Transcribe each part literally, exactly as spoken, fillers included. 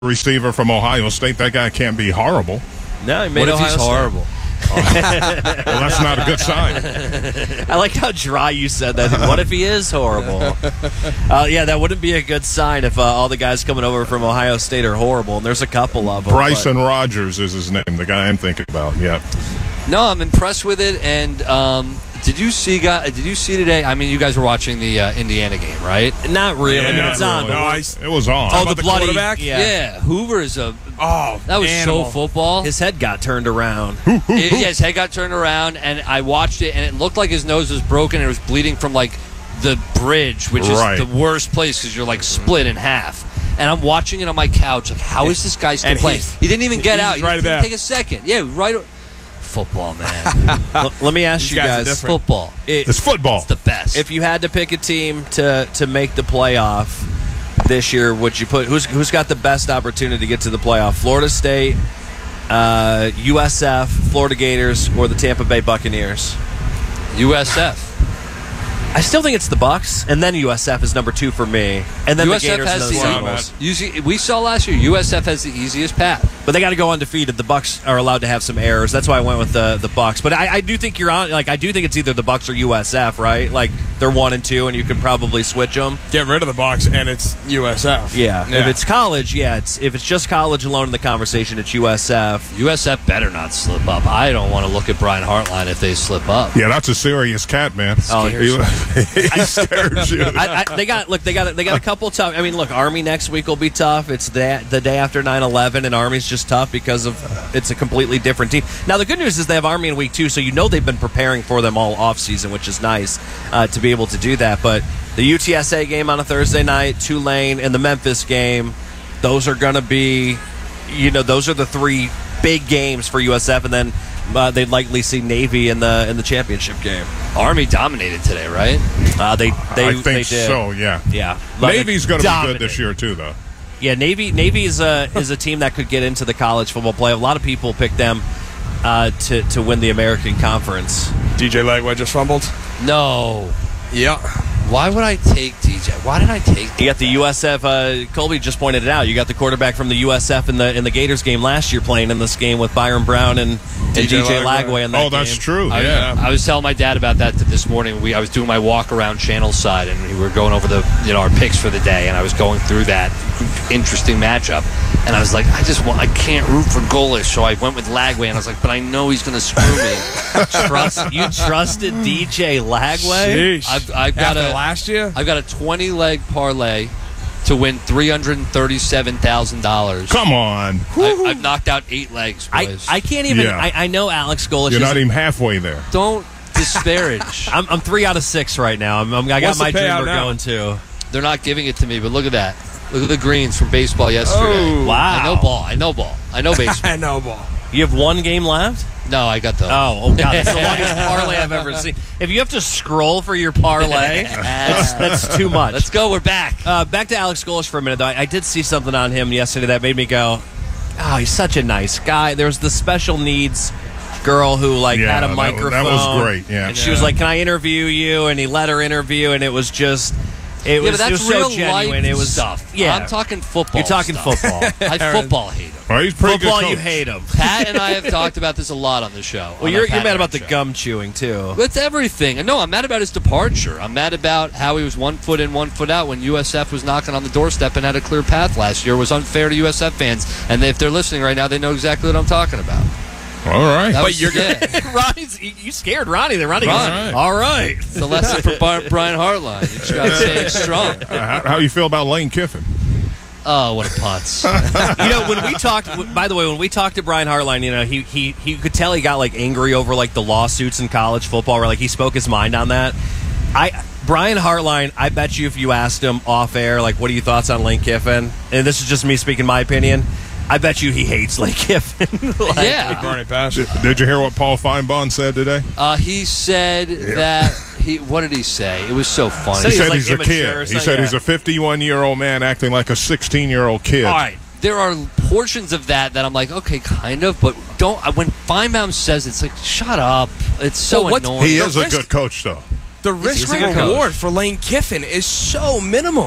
receiver from Ohio State. That guy can't be horrible. No, he made What if Ohio he's State. horrible? Well, that's not a good sign. I like how dry you said that. What if he is horrible? Uh, yeah, that wouldn't be a good sign if uh, all the guys coming over from Ohio State are horrible, and there's a couple of them. Bryson Rogers is his name, the guy I'm thinking about. Yeah. No, I'm impressed with it. And um, did you see? Guy, did you see today? I mean, you guys were watching the uh, Indiana game, right? But not really. Yeah, I mean, not it's on. really. but No, we're- it was on. Oh, about the the bloody quarterback? Yeah. Yeah, Hoover is a. Oh, That was animal. so football. His head got turned around. It- yeah, his head got turned around, and I watched it, and it looked like his nose was broken, and it was bleeding from like the bridge, which Right. is the worst place because you're like split in half. And I'm watching it on my couch, like, how is this guy still And playing? he's- He didn't even get he's out. He right didn't there. take a second. Yeah, right. Football, man. L- let me ask These you guys are guys: different. Football. it- It's football. It's the best. if you had to pick a team to to make the playoff this year, would you put who's who's got the best opportunity to get to the playoff? Florida State, uh, U S F, Florida Gators, or the Tampa Bay Buccaneers? U S F. I still think it's the Bucks, and then U S F is number two for me, and then U S F the Gators has and the the Wow, Eagles. Usually, we saw last year. U S F has the easiest path. But they got to go undefeated. The Bucks are allowed to have some errors. That's why I went with the the Bucks. But I, I do think you're on. Like I do think it's either the Bucks or U S F, right? Like they're one and two, and you could probably switch them. Get rid of the Bucks, and it's U S F. Yeah. Yeah. If it's college, yeah. It's if it's just college alone in the conversation, it's U S F. U S F better not slip up. I don't want to look at Brian Hartline if they slip up. Yeah, that's a serious cat, man. Oh, he, he scares you. I, I, they got look. They got they got a couple tough. I mean, look, Army next week will be tough. It's the the day after nine eleven, and Army's just tough because of it's a completely different team. Now the good news is they have Army in week two, so you know they've been preparing for them all off season, which is nice uh, to be able to do that. But the U T S A game on a Thursday night, Tulane, and the Memphis game, those are going to be, you know, those are the three big games for U S F, and then uh, they'd likely see Navy in the in the championship game. Army dominated today, right? Uh, they they I they think did. so, yeah. Yeah, Navy's going to be Dominant. good this year, too, though. Yeah, Navy Navy is a is a team that could get into the college football play. A lot of people pick them uh, to to win the American Conference. D J Lagway just fumbled. No. Yeah. Why would I take D J? Why did I take? You got the U S F. Uh, Colby just pointed it out. You got the quarterback from the U S F in the in the Gators game last year playing in this game with Byron Brown and, and D J D J Lagway. Lagway. in that Oh, that's game. true. I, Yeah. I was telling my dad about that this morning. We I was doing my walk around Channel Side, and we were going over the you know our picks for the day, and I was going through that interesting matchup, and I was like, I just want I can't root for Golish, so I went with Lagway, and I was like, but I know he's going to screw me. Trust you trusted D J Lagway. Sheesh. I've, I've got After a last year? I've got a twenty leg parlay to win three hundred thirty-seven thousand dollars. Come on. I've knocked out eight legs, I, boys. I can't even. Yeah. I, I know Alex Golish. You're is- not even halfway there. Don't disparage. I'm, I'm three out of six right now. I'm, I'm, I got What's the my payout dreamer now? going too. They're not giving it to me, but look at that. Look at the greens from baseball yesterday. Oh. Wow. I know ball. I know ball. I know baseball. I know ball. You have one game left. No, I got the. Oh, oh God, that's the longest parlay I've ever seen. If you have to scroll for your parlay, that's, that's too much. Let's go. We're back. Uh, back to Alex Golish for a minute, though. I, I did see something on him yesterday that made me go, oh, he's such a nice guy. There was the special needs girl who, like, Yeah, had a that was- microphone. that was great, yeah. And she was like, can I interview you? And he let her interview, and it was just, it Yeah, was, but that's it was real so genuine. life It was stuff. Yeah. I'm talking football. You're talking stuff. football. I football hate him. Well, he's a pretty Football, good you coach. hate him. Pat and I have talked about this a lot on the show. Well, on you're, our you're Pat mad and about the Aaron show. gum chewing, too. It's everything. No, I'm mad about his departure. I'm mad about how he was one foot in, one foot out when U S F was knocking on the doorstep and had a clear path last year. It was unfair to U S F fans. And if they're listening right now, they know exactly what I'm talking about. All right. That But was, you're yeah. Ronnie's, you you scared Ronnie there. Ronnie Ronnie. goes, all right. It's a lesson for Bar- Brian Hartline. You just got to stay strong. Uh, how, how you feel about Lane Kiffin? Oh, what a putz. You know, when we talked, by the way, when we talked to Brian Hartline, you know, he he he could tell he got like angry over like the lawsuits in college football, where like he spoke his mind on that. I Brian Hartline, I bet you if you asked him off air, like, what are your thoughts on Lane Kiffin? And this is just me speaking my opinion. I bet you he hates Lane Kiffin. Like, Yeah. Bernie Pass. Did, did you hear what Paul Feinbaum said today? Uh, he said that he. What did he say? It was so funny. Said He he was, said like, he's a immature or kid. He something, said yeah. he's a fifty-one-year-old man acting like a sixteen-year-old kid. All right, there are portions of that that I'm like, okay, kind of, but don't. When Feinbaum says it, it's like, shut up. It's so Well, what's- annoying. He The is a risk- good coach, though. The risk he's a good reward coach. for Lane Kiffin is so minimal.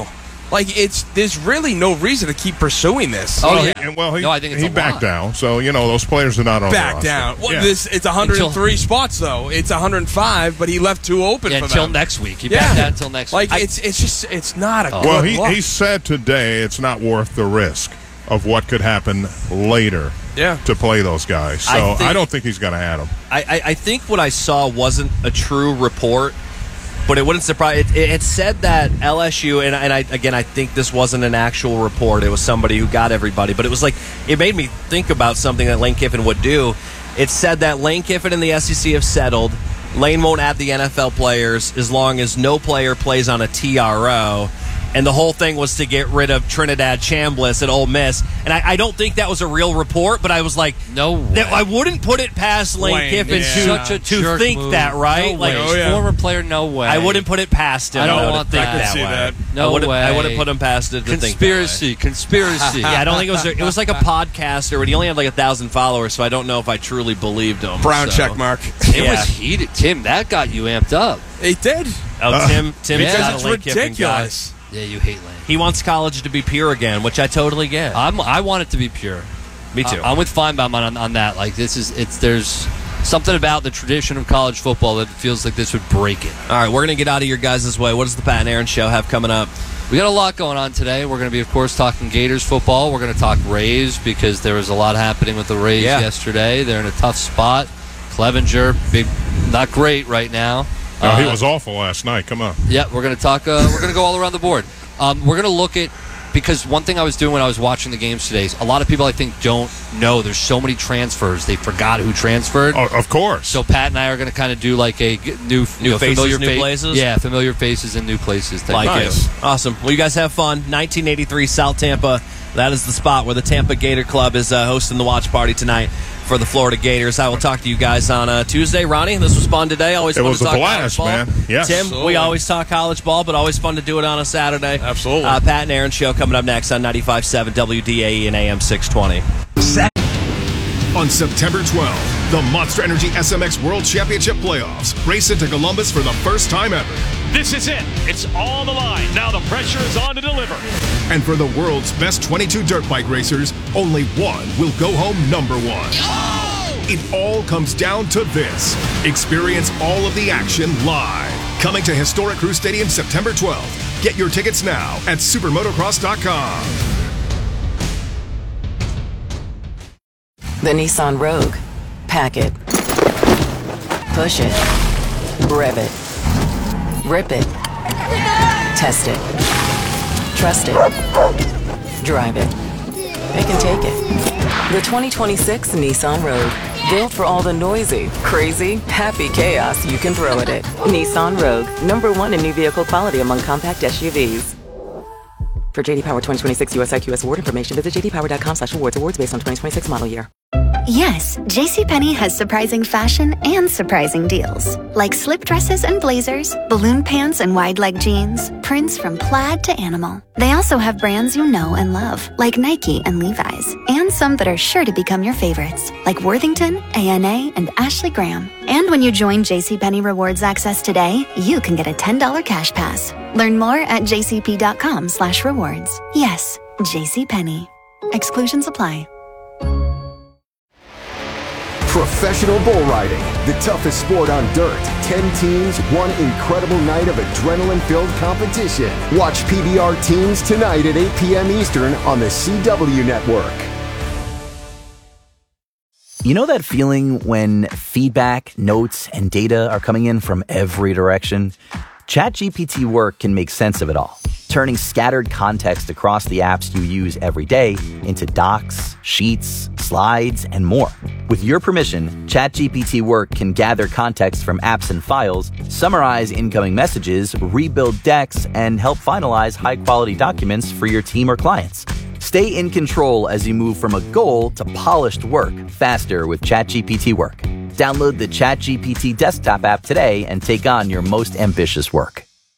Like, it's there's really no reason to keep pursuing this. Oh, well, yeah. He, and, well, he, No, I think it's he a backed lot. down. So, you know, those players are not on the Back roster. down. Well, Yeah. this it's one hundred three Until- spots though. It's one hundred five, but he left two open Yeah, for until them. next week. He Yeah. backed down until next Like week. it's it's just it's not a good Well, he, look. he said today it's not worth the risk of what could happen later Yeah. to play those guys. So I I, think- don't think he's going to add them. I, I, I think what I saw wasn't a true report, but it wouldn't surprise. It, it, it said that L S U, and, and I, again, I think this wasn't an actual report. It was somebody who got everybody, but it was like it made me think about something that Lane Kiffin would do. It said that Lane Kiffin and the S E C have settled. Lane won't add the N F L players as long as no player plays on a T R O. And the whole thing was to get rid of Trinidad Chambliss at Ole Miss. And I, I don't think that was a real report, but I was like, No way. that- I wouldn't put it past Lane, Lane, Kiffin yeah. to, Such a to jerk think move. that, right? No like, way. Oh, yeah. Former player, no way. I wouldn't put it past him. I don't though, want to think that. I that could see way. that. No I wouldn't, I way. wouldn't put him past it to think that way. Conspiracy. Conspiracy. Yeah, I don't think it was. A, it was like a podcaster, but he only had like a thousand followers, so I don't know if I truly believed him. Brown so. check mark. It Yeah. was heated. Tim, that got you amped up. It did Oh, Tim, Tim's because not because a it's Lane Kiffin guy. ridiculous. Yeah, you hate Lane. He wants college to be pure again, which I totally get. I'm, I want it to be pure. Me too. I, I'm with Feinbaum on, on that. Like, this is, it's, there's something about the tradition of college football that feels like this would break it. All right, we're gonna get out of your guys' way. What does the Pat and Aaron show have coming up? We got a lot going on today. We're going to be, of course, talking Gators football. We're going to talk Rays because there was a lot happening with the Rays Yeah. yesterday. They're in a tough spot. Clevenger, big, not great right now. No, Uh, he was awful last night. Come on. Yeah, we're going to talk. Uh, we're going to go all around the board. Um, we're going to look at, because one thing I was doing when I was watching the games today is a lot of people I think don't know there's so many transfers. They forgot who transferred. Oh, of course. So Pat and I are going to kind of do like a g- new, New you know, faces, familiar new fa- places? Yeah, familiar faces and new places. type Like of it. deal. Awesome. Well, you guys have fun. nineteen eighty-three South Tampa. That is the spot where the Tampa Gator Club is uh, hosting the watch party tonight for the Florida Gators. I will talk to you guys on uh, Tuesday. Ronnie, this was fun today. Always It fun was to a talk blast, college ball. man. Yes. Tim, we Absolutely. always talk college ball, but always fun to do it on a Saturday. Absolutely. Uh, Pat and Aaron show coming up next on ninety-five point seven W D A E and A M six twenty. On September twelfth, the Monster Energy S M X World Championship Playoffs race into Columbus for the first time ever. This is it. It's on the line. Now the pressure is on to deliver. And for the world's best twenty-two dirt bike racers, only one will go home number one. It all comes down to this. Experience all of the action live. Coming to Historic Crew Stadium September twelfth. Get your tickets now at supermotocross dot com. The Nissan Rogue. Pack it. Push it. Rev it. Rip it. Test it. Trust it. Drive it. They can take it. The twenty twenty-six Nissan Rogue. Built for all the noisy, crazy, happy chaos you can throw at it. Nissan Rogue. Number one in new vehicle quality among compact S U Vs. For J D Power twenty twenty-six U S I Q S award information, visit j d power dot com slash awards. Awards based on twenty twenty-six model year. Yes, JCPenney has surprising fashion and surprising deals. Like slip dresses and blazers, balloon pants and wide leg jeans, prints from plaid to animal. They also have brands you know and love, like Nike and Levi's, and some that are sure to become your favorites, like Worthington, A N A, and Ashley Graham. And when you join JCPenney Rewards Access today, you can get a ten dollars cash pass. Learn more at jcp.com slash rewards. Yes, JCPenney. Exclusions apply. Professional bull riding, the toughest sport on dirt. Ten teams, one incredible night of adrenaline-filled competition. Watch P B R Teams tonight at eight p.m. Eastern on the C W Network. You know that feeling when feedback, notes, and data are coming in from every direction? ChatGPT Work can make sense of it all, turning scattered context across the apps you use every day into docs, sheets, slides, and more. With your permission, ChatGPT Work can gather context from apps and files, summarize incoming messages, rebuild decks, and help finalize high-quality documents for your team or clients. Stay in control as you move from a goal to polished work faster with ChatGPT Work. Download the ChatGPT desktop app today and take on your most ambitious work.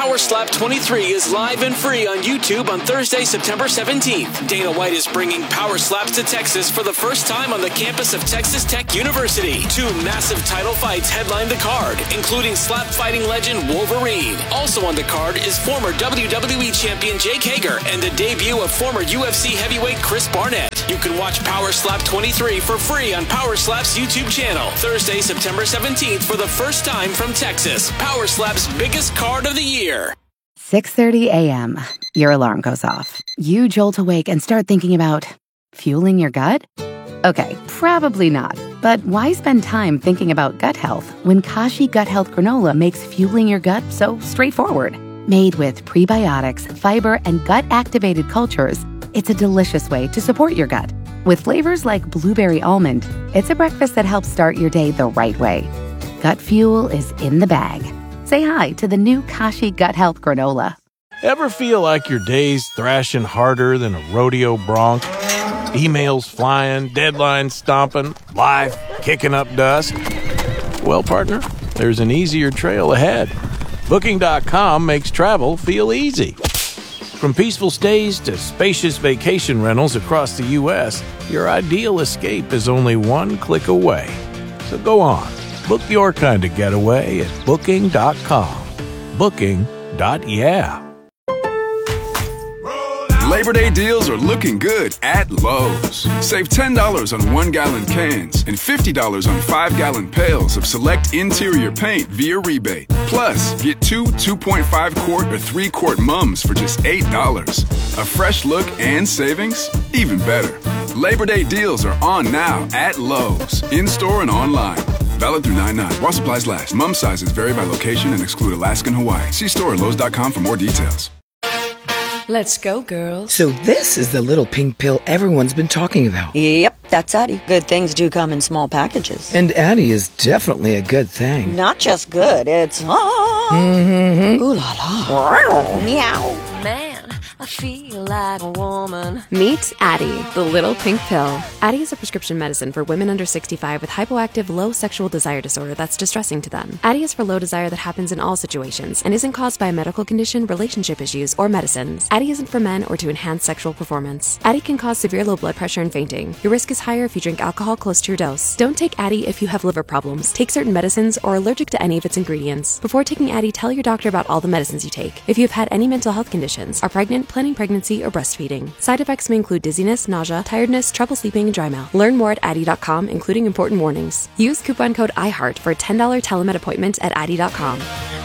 Power Slap twenty-three is live and free on YouTube on Thursday, September seventeenth. Dana White is bringing Power Slaps to Texas for the first time on the campus of Texas Tech University. Two massive title fights headline the card, including slap fighting legend Wolverine. Also on the card is former W W E champion Jake Hager and the debut of former U F C heavyweight Chris Barnett. You can watch Power Slap twenty-three for free on Power Slap's YouTube channel. Thursday, September seventeenth for the first time from Texas. Power Slap's biggest card of the year. six thirty a.m. Your alarm goes off. You jolt awake and start thinking about fueling your gut? Okay, probably not. But why spend time thinking about gut health when Kashi Gut Health Granola makes fueling your gut so straightforward? Made with prebiotics, fiber, and gut-activated cultures, it's a delicious way to support your gut. With flavors like blueberry almond, it's a breakfast that helps start your day the right way. Gut fuel is in the bag. Say hi to the new Kashi Gut Health Granola. Ever feel like your day's thrashing harder than a rodeo bronc? Emails flying, deadlines stomping, life kicking up dust? Well, partner, there's an easier trail ahead. Booking dot com makes travel feel easy. From peaceful stays to spacious vacation rentals across the U S, your ideal escape is only one click away. So go on. Book your kind of getaway at Booking dot com. Booking. Yeah. Labor Day deals are looking good at Lowe's. Save ten dollars on one-gallon cans and fifty dollars on five-gallon pails of select interior paint via rebate. Plus, get two two point five quart or three quart mums for just eight dollars. A fresh look and savings? Even better. Labor Day deals are on now at Lowe's, in-store and online. Valid through nine nine. While supplies last. Mum sizes vary by location and exclude Alaska and Hawaii. See store at Lowe's dot com for more details. Let's go, girls. So this is the little pink pill everyone's been talking about. Yep, that's Addie. Good things do come in small packages. And Addie is definitely a good thing. Not just good, it's... Ah, mm-hmm. Ooh la la. Meow. Man, I feel like a woman. Meet Addie, the little pink pill. Addie is a prescription medicine for women under sixty-five with hypoactive low sexual desire disorder that's distressing to them. Addie is for low desire that happens in all situations and isn't caused by a medical condition, relationship issues, or medicines. Addie isn't for men or to enhance sexual performance. Addie can cause severe low blood pressure and fainting. Your risk is higher if you drink alcohol close to your dose. Don't take Addie if you have liver problems, take certain medicines, or are allergic to any of its ingredients. Before taking Addie, tell your doctor about all the medicines you take. If you have had any mental health conditions, are pregnant, planning pregnancy, or breastfeeding. Side effects may include dizziness, nausea, tiredness, trouble sleeping, and dry mouth. Learn more at Addie dot com, including important warnings. Use coupon code IHEART for a ten dollars telemed appointment at Addie dot com.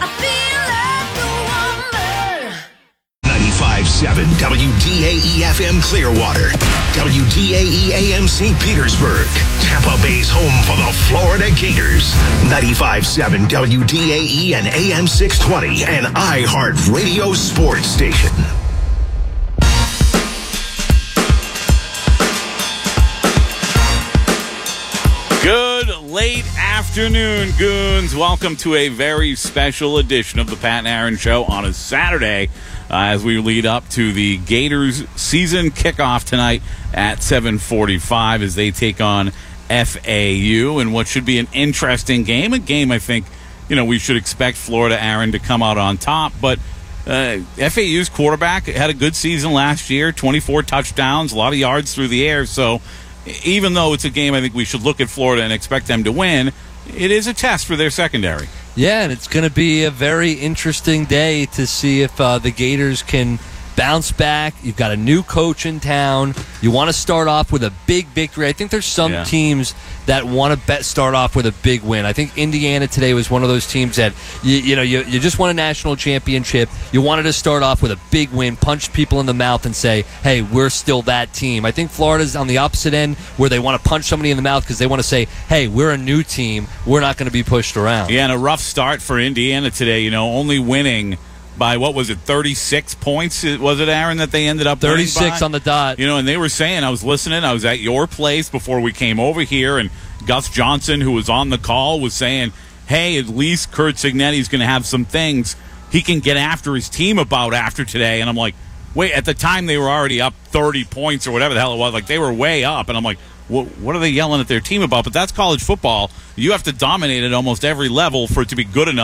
ninety-five point seven W D A E F M Clearwater, W D A E A M Saint Petersburg, Tampa Bay's home for the Florida Gators. ninety-five point seven W D A E and A M six twenty, an iHeart Radio sports station. Good late afternoon, goons. Welcome to a very special edition of the Pat and Aaron Show on a Saturday uh, as we lead up to the Gators season kickoff tonight at seven forty-five as they take on F A U in what should be an interesting game. A game I think, you know, we should expect Florida, Aaron, to come out on top. But uh, F A U's quarterback had a good season last year, twenty-four touchdowns, a lot of yards through the air. So even though it's a game I think we should look at Florida and expect them to win, it is a test for their secondary. Yeah, and it's going to be a very interesting day to see if uh, the Gators can bounce back. You've got a new coach in town. You want to start off with a big victory. I think there's some yeah. teams that want to bet start off with a big win. I think Indiana today was one of those teams that you, you know you, you just won a national championship. You wanted to start off with a big win, punch people in the mouth, and say, "Hey, we're still that team." I think Florida's on the opposite end, where they want to punch somebody in the mouth because they want to say, "Hey, we're a new team. We're not going to be pushed around." Yeah, and a rough start for Indiana today. You know, only winning by, what was it, thirty-six points, was it, Aaron, that they ended up thirty-six on the dot. You know, and they were saying, I was listening, I was at your place before we came over here, and Gus Johnson, who was on the call, was saying, hey, at least Kurt Cignetti's going to have some things he can get after his team about after today. And I'm like, wait, at the time they were already up thirty points or whatever the hell it was. Like, they were way up. And I'm like, what, what are they yelling at their team about? But that's college football. You have to dominate at almost every level for it to be good enough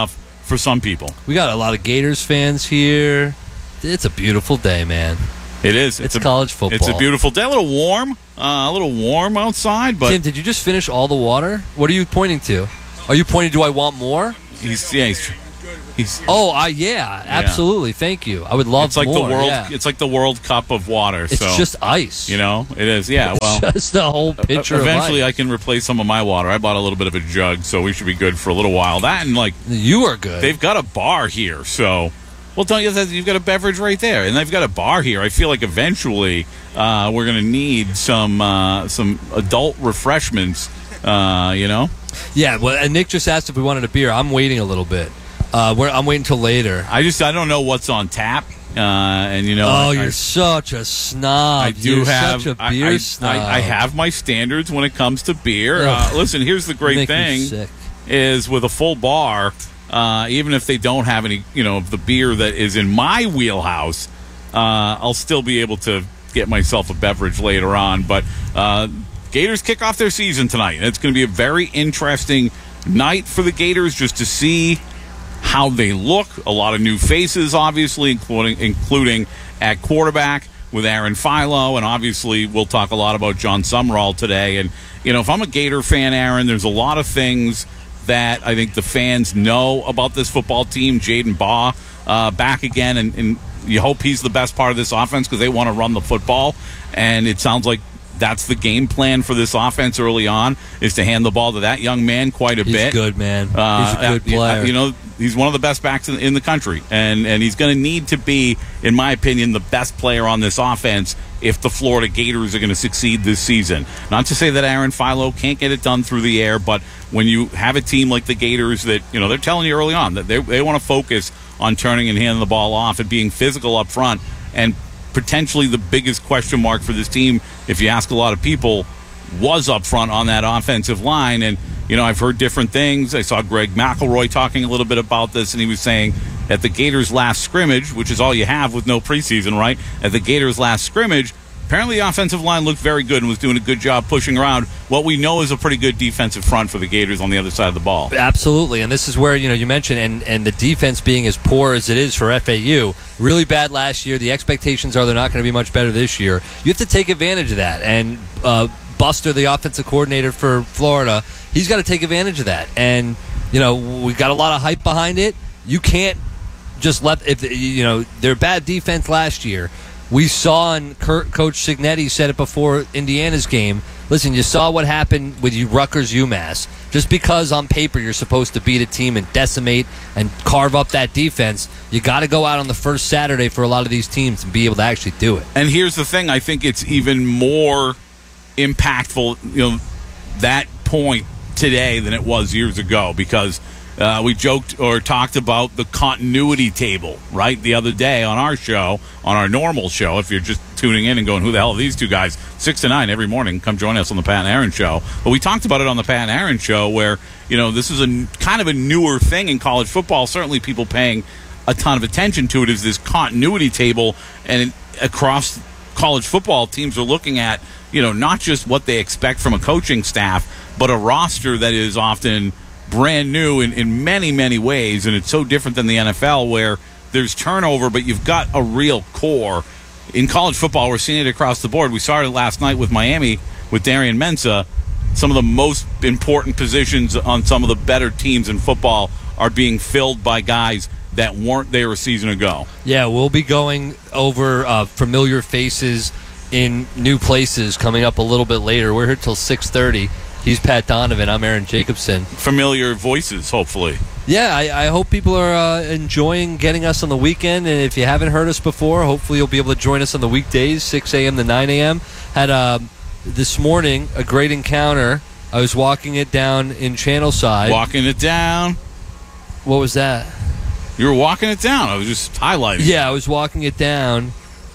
for some people. We got a lot of Gators fans here. It's a beautiful day, man. It is. It's, It's, a, college football. It's a beautiful day. A little warm. Uh, a little warm outside, but Tim, did you just finish all the water? What are you pointing to? Are you pointing, do I want more? he's yeah, he's, he's Oh, I yeah, absolutely. Thank you. I would love it's like more. the world. yeah. It's like the World Cup of water. It's so, just ice. You know, it is. Yeah. Well, just a whole pitcher eventually, of I ice. can replace some of my water. I bought a little bit of a jug, so we should be good for a little while. That and like you are good. They've got a bar here, so. Well, don't you? You've got a beverage right there, and they've got a bar here. I feel like eventually uh, we're going to need some uh, some adult refreshments. Uh, you know? Yeah. Well, and Nick just asked if we wanted a beer. I'm waiting a little bit. Uh, we're, I'm waiting until later. I just I don't know what's on tap, uh, and you know. Oh, I, you're I, such a snob. I do you're have such a I- beer I, snob. I, I have my standards when it comes to beer. Uh, Ugh. listen, here's the great Make me thing: sick. is with a full bar. Uh, even if they don't have any, you know, of the beer that is in my wheelhouse, uh, I'll still be able to get myself a beverage later on. But uh, Gators kick off their season tonight. It's going to be a very interesting night for the Gators just to see how they look. A lot of new faces, obviously, including including at quarterback with Aaron Philo, and obviously we'll talk a lot about John Sumrall today. And, you know, if I'm a Gator fan, Aaron, there's a lot of things that I think the fans know about this football team. Jaden Baugh uh, back again, and, and you hope he's the best part of this offense because they want to run the football. And it sounds like that's the game plan for this offense early on, is to hand the ball to that young man quite a He's bit. good, man. Uh, He's a good player. You know, he's one of the best backs in, in the country, and, and he's going to need to be, in my opinion, the best player on this offense if the Florida Gators are going to succeed this season. Not to say that Aaron Philo can't get it done through the air, but when you have a team like the Gators that, you know, they're telling you early on that they, they want to focus on turning and handing the ball off and being physical up front, and potentially the biggest question mark for this team, if you ask a lot of people, was up front on that offensive line. And, you know, I've heard different things. I saw Greg McElroy talking a little bit about this, and he was saying at the Gators' last scrimmage, which is all you have with no preseason, right? At the Gators' last scrimmage, apparently the offensive line looked very good and was doing a good job pushing around what we know is a pretty good defensive front for the Gators on the other side of the ball. Absolutely, and this is where, you know, you mentioned, and, and the defense being as poor as it is for F A U, really bad last year. The expectations are they're not going to be much better this year. You have to take advantage of that, and uh, Buster, the offensive coordinator for Florida, he's got to take advantage of that. And, you know, we got a lot of hype behind it. You can't just let, if you know, their bad defense last year. We saw, and Coach Cignetti said it before Indiana's game, listen, you saw what happened with you Rutgers UMass. Just because on paper you're supposed to beat a team and decimate and carve up that defense, you got to go out on the first Saturday for a lot of these teams and be able to actually do it. And here's the thing, I think it's even more impactful, you know, that point today than it was years ago, because uh, we joked or talked about the continuity table, right, the other day on our show, on our normal show. If you're just tuning in and going, who the hell are these two guys? Six to nine every morning, come join us on the Pat and Aaron Show. But we talked about it on the Pat and Aaron Show where, you know, this is a kind of a newer thing in college football. Certainly people paying a ton of attention to it is this continuity table, and across college football, teams are looking at, you know, not just what they expect from a coaching staff, but a roster that is often brand new in, in many, many ways. And it's so different than the N F L where there's turnover, but you've got a real core. In college football, we're seeing it across the board. We started last night with Miami, with Darian Mensah. Some of the most important positions on some of the better teams in football are being filled by guys that weren't there a season ago. Yeah, we'll be going over uh, familiar faces in new places coming up a little bit later. We're here till six thirty. He's Pat Donovan. I'm Aaron Jacobson. Familiar voices, hopefully. Yeah, I, I hope people are uh, enjoying getting us on the weekend. And if you haven't heard us before, hopefully you'll be able to join us on the weekdays, six a.m. to nine a.m. Had uh, this morning a great encounter. I was walking it down in Channelside. Walking it down. What was that? You were walking it down. I was just highlighting. Yeah, I was walking it down,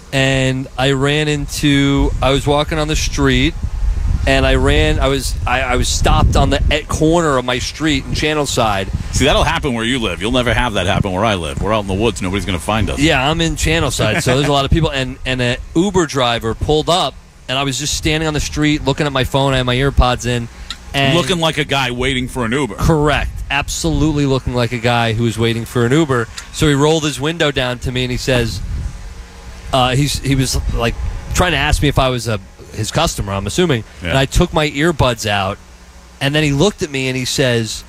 and I ran into. I was walking on the street, and I ran. I was I, I was stopped on the e- corner of my street in Channelside. See, that'll happen where you live. You'll never have that happen where I live. We're out in the woods. Nobody's going to find us. Yeah, I'm in Channelside, so there's a lot of people. And and an Uber driver pulled up, and I was just standing on the street looking at my phone. I had my earpods in, and looking like a guy waiting for an Uber. Correct. absolutely looking like a guy who was waiting for an Uber. So he rolled his window down to me and he says, uh, he's he was like trying to ask me if I was a his customer, I'm assuming. Yeah. And I took my earbuds out, and then he looked at me and he says,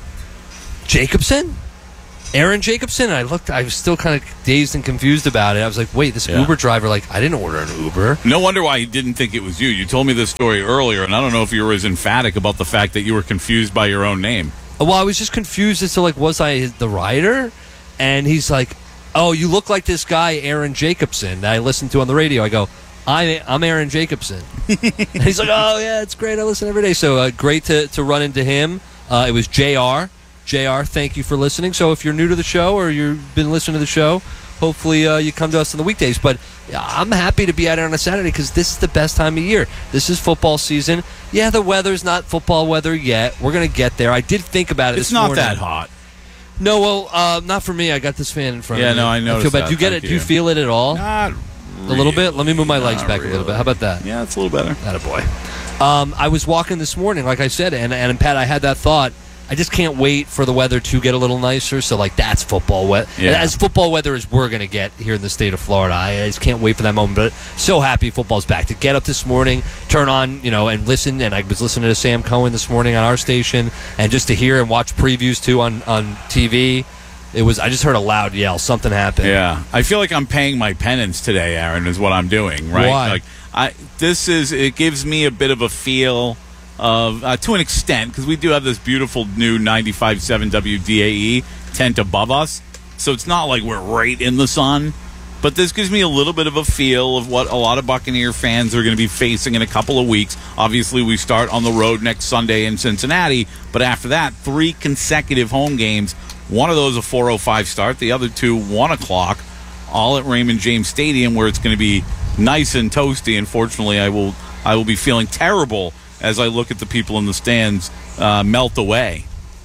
Jacobson? Aaron Jacobson? And I looked, I was still kind of dazed and confused about it. I was like, wait, this Yeah. Uber driver, like, I didn't order an Uber. No wonder why he didn't think it was you. You told me this story earlier, and I don't know if you were as emphatic about the fact that you were confused by your own name. Well, I was just confused as to, like, was I the rider? And he's like, oh, you look like this guy, Aaron Jacobson, that I listened to on the radio. I go, I'm, I'm Aaron Jacobson. And he's like, oh, yeah, it's great. I listen every day. So uh, great to, to run into him. Uh, it was J R. J R, thank you for listening. So if you're new to the show or you've been listening to the show, hopefully uh, you come to us on the weekdays. But yeah, I'm happy to be out here on a Saturday because this is the best time of year. This is football season. Yeah, the weather's not football weather yet. We're going to get there. I did think about it It's this not morning. that hot. No, well, uh, not for me. I got this fan in front Yeah, of me. no, I feel noticed bad. that. Do you get Thank it? Do you you. feel it at all? Not A little bit? Let me move my legs Not back a little bit. How about that? Yeah, it's a little better. Attaboy. Um, I was walking this morning, like I said, and, and Pat, I had that thought. I just can't wait for the weather to get a little nicer. So, like, that's football weather. Yeah. As football weather as we're going to get here in the state of Florida. I just can't wait for that moment. But so happy football's back. To get up this morning, turn on, you know, and listen. And I was listening to Sam Cohen this morning on our station. And just to hear and watch previews, too, on, on T V. It was. I just heard a loud yell. Something happened. Yeah, I feel like I'm paying my penance today, Aaron, is what I'm doing, right? Why? Like, I this is it gives me a bit of a feel of, uh, to an extent, because we do have this beautiful new ninety-five point seven W D A E tent above us, so it's not like we're right in the sun. But this gives me a little bit of a feel of what a lot of Buccaneer fans are going to be facing in a couple of weeks. Obviously, we start on the road next Sunday in Cincinnati, but after that, three consecutive home games. One of those a four oh five start, the other two one o'clock, all at Raymond James Stadium, where it's going to be nice and toasty. Unfortunately, I will I will be feeling terrible as I look at the people in the stands uh, melt away.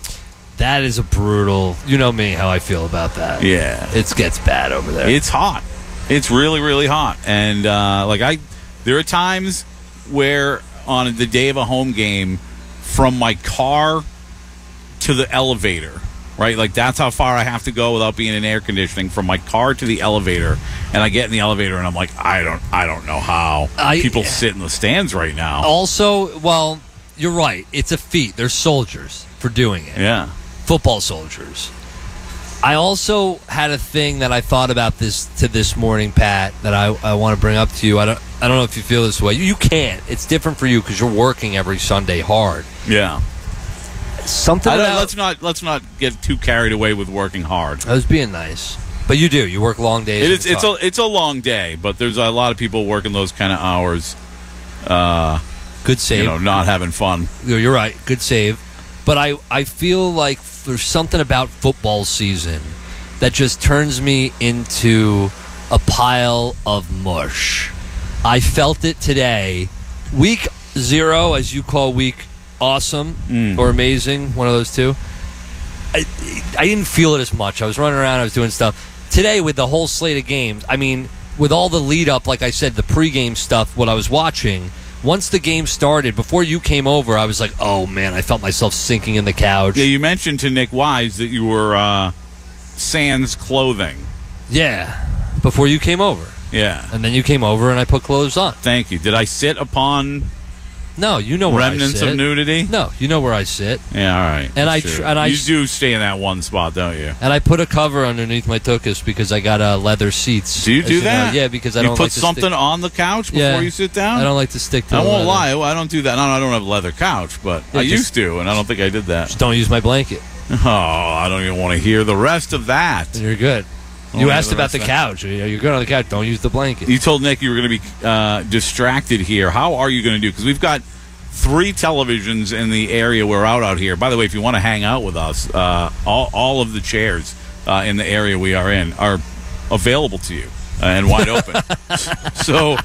That is a brutal. You know me, how I feel about that. Yeah, it gets bad over there. It's hot. It's really, really hot. And uh, like I, there are times where on the day of a home game, from my car to the elevator, right? Like that's how far I have to go without being in air conditioning, from my car to the elevator. And I get in the elevator and I'm like, I don't, I don't know how I- people sit in the stands right now. Also, well, you're right. It's a feat. They're soldiers for doing it. Yeah. Football soldiers. I also had a thing that I thought about this to this morning, Pat, that I, I want to bring up to you. I don't I don't know if you feel this way. You, you can't. It's different for you because you're working every Sunday hard. Yeah. Something I don't, about... let's not let's not get too carried away with working hard. I was being nice. But you do. You work long days. It is, and it's a it's a long day, but there's a lot of people working those kind of hours. Uh, Good save. You know, not having fun. You're right. Good save. But I, I feel like there's something about football season that just turns me into a pile of mush. I felt it today. Week zero, as you call week awesome Mm. or amazing, one of those two. I, I didn't feel it as much. I was running around. I was doing stuff. Today, with the whole slate of games, I mean, with all the lead up, like I said, the pregame stuff, what I was watching, once the game started, before you came over, I was like, oh, man, I felt myself sinking in the couch. Yeah, you mentioned to Nick Wise that you were uh, sans clothing. Yeah, before you came over. Yeah. And then you came over and I put clothes on. Thank you. Did I sit upon No, you know where remnants I sit. of nudity? No, you know where I sit. Yeah, all right. And I That's tr- true. and I you s- do stay in that one spot, don't you? And I put a cover underneath my tuchus because I got uh, leather seats. Do you As do know. that? Yeah, because I you don't put like to something stick- on the couch before Yeah. you sit down. I don't like to stick to I the won't leather. lie. I don't do that. No, I don't have a leather couch, but Yeah, I just- used to, and I don't think I did that. Just don't use my blanket. Oh, I don't even want to hear the rest of that. You're good. Oh, You yeah, asked the about rest the of couch. You know, You're good on the couch. Don't use the blanket. You told Nick you were going to be uh, distracted here. How are you going to do? Because we've got three televisions in the area we're out out here. By the way, if you want to hang out with us, uh, all, all of the chairs uh, in the area we are in are available to you uh, and wide open. So,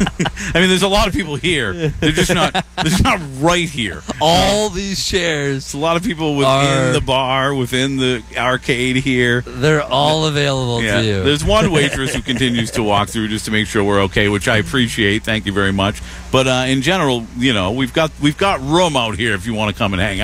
I mean, there's a lot of people here. They're just not. They're just not right here. All these chairs. It's a lot of people within are- the bar, within the arcade here. They're all available Yeah. to you. There's one waitress who continues to walk through just to make sure we're okay, which I appreciate. Thank you very much. But uh, in general, you know, we've got we've got room out here if you want to come and hang out.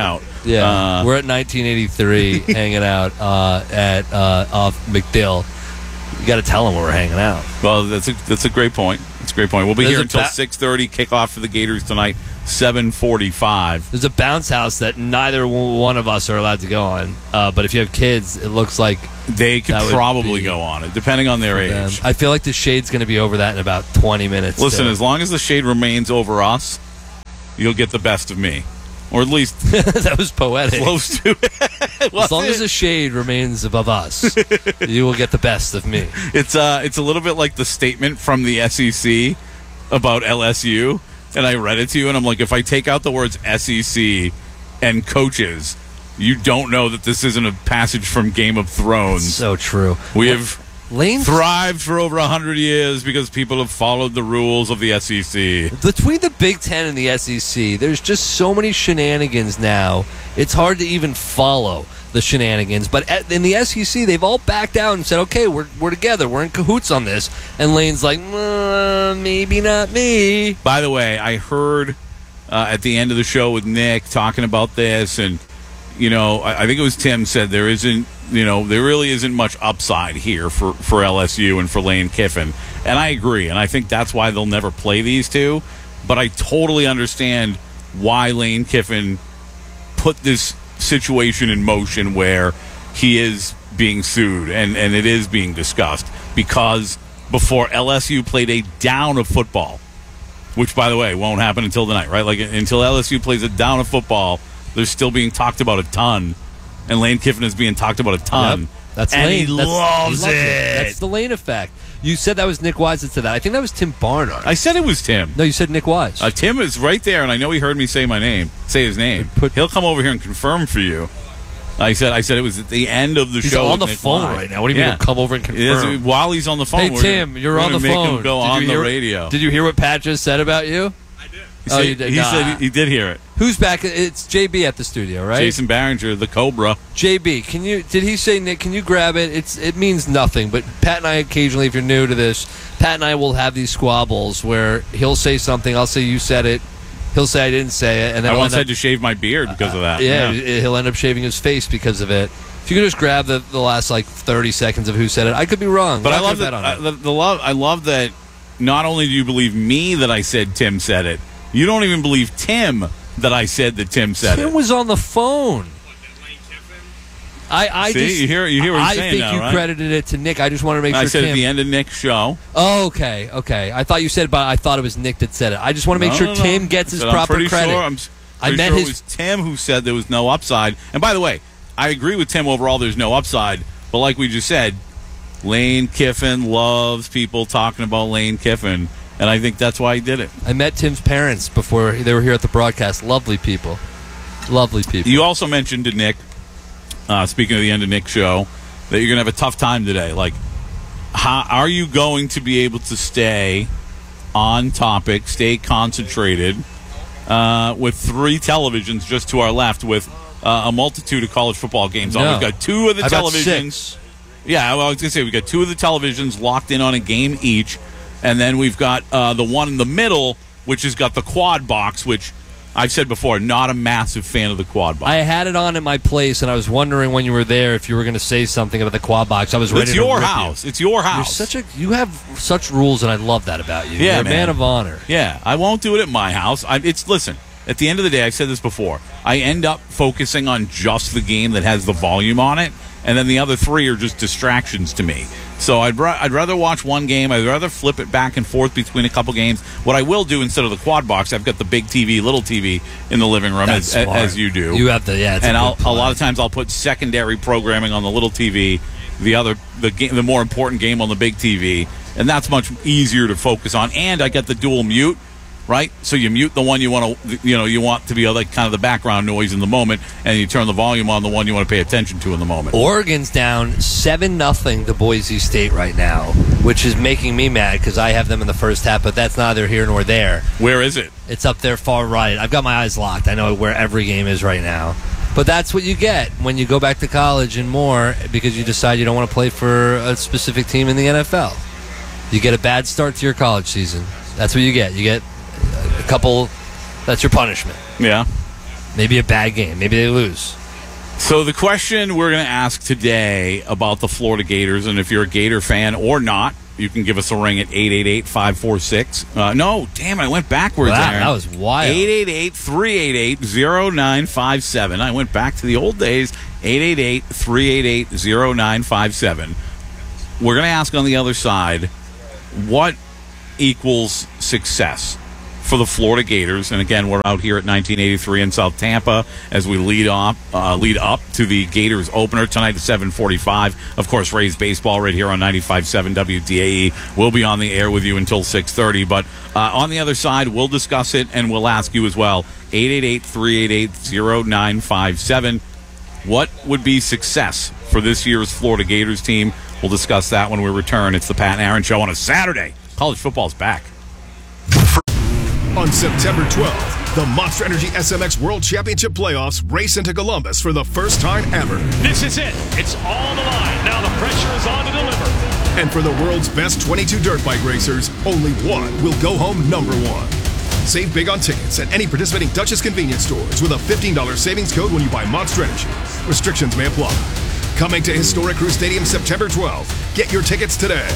Yeah, Uh, we're at nineteen eighty-three, hanging out uh, at uh, off McDill. You got to tell them where we're hanging out. Well, that's a that's a great point. It's a great point. We'll be There's here a until ba- six thirty. Kickoff for the Gators tonight, seven forty-five. There's a bounce house that neither one of us are allowed to go on. Uh, but if you have kids, it looks like They could that would probably be go on it, depending on their for them. age. I feel like the shade's going to be over that in about twenty minutes. Listen, too. as long as the shade remains over us, you'll get the best of me. Or at least that was poetic. Close to it. As long as the shade remains above us, you will get the best of me. It's uh, it's a little bit like the statement from the S E C about L S U, and I read it to you, and I'm like, if I take out the words S E C and coaches, you don't know that this isn't a passage from Game of Thrones. So true. We have Lane thrived for over one hundred years because people have followed the rules of the S E C. Between the Big Ten and the S E C, there's just so many shenanigans now. It's hard to even follow the shenanigans. But at, in the S E C, they've all backed out and said, okay, we're, we're together. We're in cahoots on this. And Lane's like, uh, maybe not me. By the way, I heard uh, at the end of the show with Nick talking about this, and, you know, I, I think it was Tim said there isn't, you know, there really isn't much upside here for, for L S U and for Lane Kiffin. And I agree, and I think that's why they'll never play these two. But I totally understand why Lane Kiffin put this situation in motion where he is being sued and, and it is being discussed. Because before L S U played a down of football, which, by the way, won't happen until tonight, right? Like, until L S U plays a down of football, they're still being talked about a ton. And Lane Kiffin is being talked about a ton. Yep. That's and Lane. he That's, loves, he loves it. it. That's the Lane effect. You said that was Nick Wise that said that. I think that was Tim Barnard. I said it was Tim. No, you said Nick Wise. Uh, Tim is right there, and I know he heard me say my name, say his name. He'll come over here and confirm for you. I said I said it was at the end of the He's show. on the with Nick phone Wise. right now. What do you mean Yeah. he'll come over and confirm? Yes, while he's on the phone, Hey, we're Tim, gonna, you're we're on the gonna make phone. him go Did on you the hear, radio. Did you hear what Pat just said about you? He, Oh, said, you did he not. said he did hear it. Who's back? It's J B at the studio, right? Jason Barringer, the Cobra. J B, can you? Did he say Nick? Can you grab it? It's it means nothing. But Pat and I occasionally, if you're new to this, Pat and I will have these squabbles where he'll say something, I'll say you said it, he'll say I didn't say it, and then I I'll once end had up- to shave my beard because of that. Yeah, he'll end up shaving his face because of it. If you could just grab the, the last like thirty seconds of who said it, I could be wrong. But Not I love gonna that. bet on I, it. the, the love. I love that. Not only do you believe me that I said Tim said it, you don't even believe Tim that I said that Tim said Tim it. was on the phone. I, I See, just you hear- you hear what he's I saying think now, you right? credited it to Nick. I just want to make I sure. said Tim, at the end of Nick's show. Oh, okay, okay. I thought you said, but I thought it was Nick that said it. I just want to make No, sure no, no. Tim gets his I said, I'm proper pretty credit. Sure, I'm s- I pretty meant sure his. it was Tim who said there was no upside. And by the way, I agree with Tim overall. There's no upside, but like we just said, Lane Kiffin loves people talking about Lane Kiffin, and I think that's why he did it. I met Tim's parents before they were here at the broadcast. Lovely people, lovely people. You also mentioned to Nick, uh, speaking of the end of Nick's show, that you're going to have a tough time today. Like, how are you going to be able to stay on topic, stay concentrated uh, with three televisions just to our left with uh, a multitude of college football games on? No. We've got two of the How about televisions. six? Yeah, well, I was going to say, we've got two of the televisions locked in on a game each, and then we've got uh, the one in the middle, which has got the quad box, which I've said before, not a massive fan of the quad box. I had it on at my place, and I was wondering when you were there if you were going to say something about the quad box. I was ready It's to your rip house. You. It's your house. You're such a you have such rules, and I love that about you. Yeah, You're a man. man of honor. Yeah, I won't do it at my house. I, it's listen. At the end of the day, I've said this before. I end up focusing on just the game that has the volume on it, and then the other three are just distractions to me. So I'd ra- I'd rather watch one game. I'd rather flip it back and forth between a couple games. What I will do instead of the quad box, I've got the big T V, little T V in the living room, That's as, smart. as you do. You have the yeah. It's and a, I'll, good a lot plan. of times I'll put secondary programming on the little T V, the other the game, the more important game on the big T V, and that's much easier to focus on. And I get the dual mute, right? So you mute the one you want to, you know, you want to be like kind of the background noise in the moment, and you turn the volume on the one you want to pay attention to in the moment. Oregon's down seven nothing to Boise State right now, which is making me mad because I have them in the first half, but that's neither here nor there. Where is it? It's up there far right. I've got my eyes locked. I know where every game is right now. But that's what you get when you go back to college and more because you decide you don't want to play for a specific team in the N F L. You get a bad start to your college season. That's what you get. You get a couple. That's your punishment. Yeah. Maybe a bad game. Maybe they lose. So the question we're going to ask today about the Florida Gators, and if you're a Gator fan or not, you can give us a ring at eight eight eight, five four six. Uh, no, damn it, I went backwards. Wow, Aaron. that was wild. eight eight eight, three eight eight, zero nine five seven. I went back to the old days. eight eight eight, three eight eight, zero nine five seven. We're going to ask on the other side, what equals success for the Florida Gators? And again, we're out here at nineteen eighty-three in South Tampa as we lead off, uh, lead up to the Gators opener tonight at seven forty-five. Of course, Rays baseball right here on ninety-five point seven W D A E. We'll be on the air with you until six thirty. But uh, on the other side, we'll discuss it and we'll ask you as well. eight eight eight, three eight eight, zero nine five seven. What would be success for this year's Florida Gators team? We'll discuss that when we return. It's the Pat and Aaron Show on a Saturday. College football's back. On September twelfth, the Monster Energy S M X World Championship Playoffs race into Columbus for the first time ever. This is it. It's on the line. Now the pressure is on to deliver. And for the world's best twenty-two dirt bike racers, only one will go home number one. Save big on tickets at any participating Dutchess convenience stores with a fifteen dollars savings code when you buy Monster Energy. Restrictions may apply. Coming to Historic Crew Stadium September twelfth. Get your tickets today.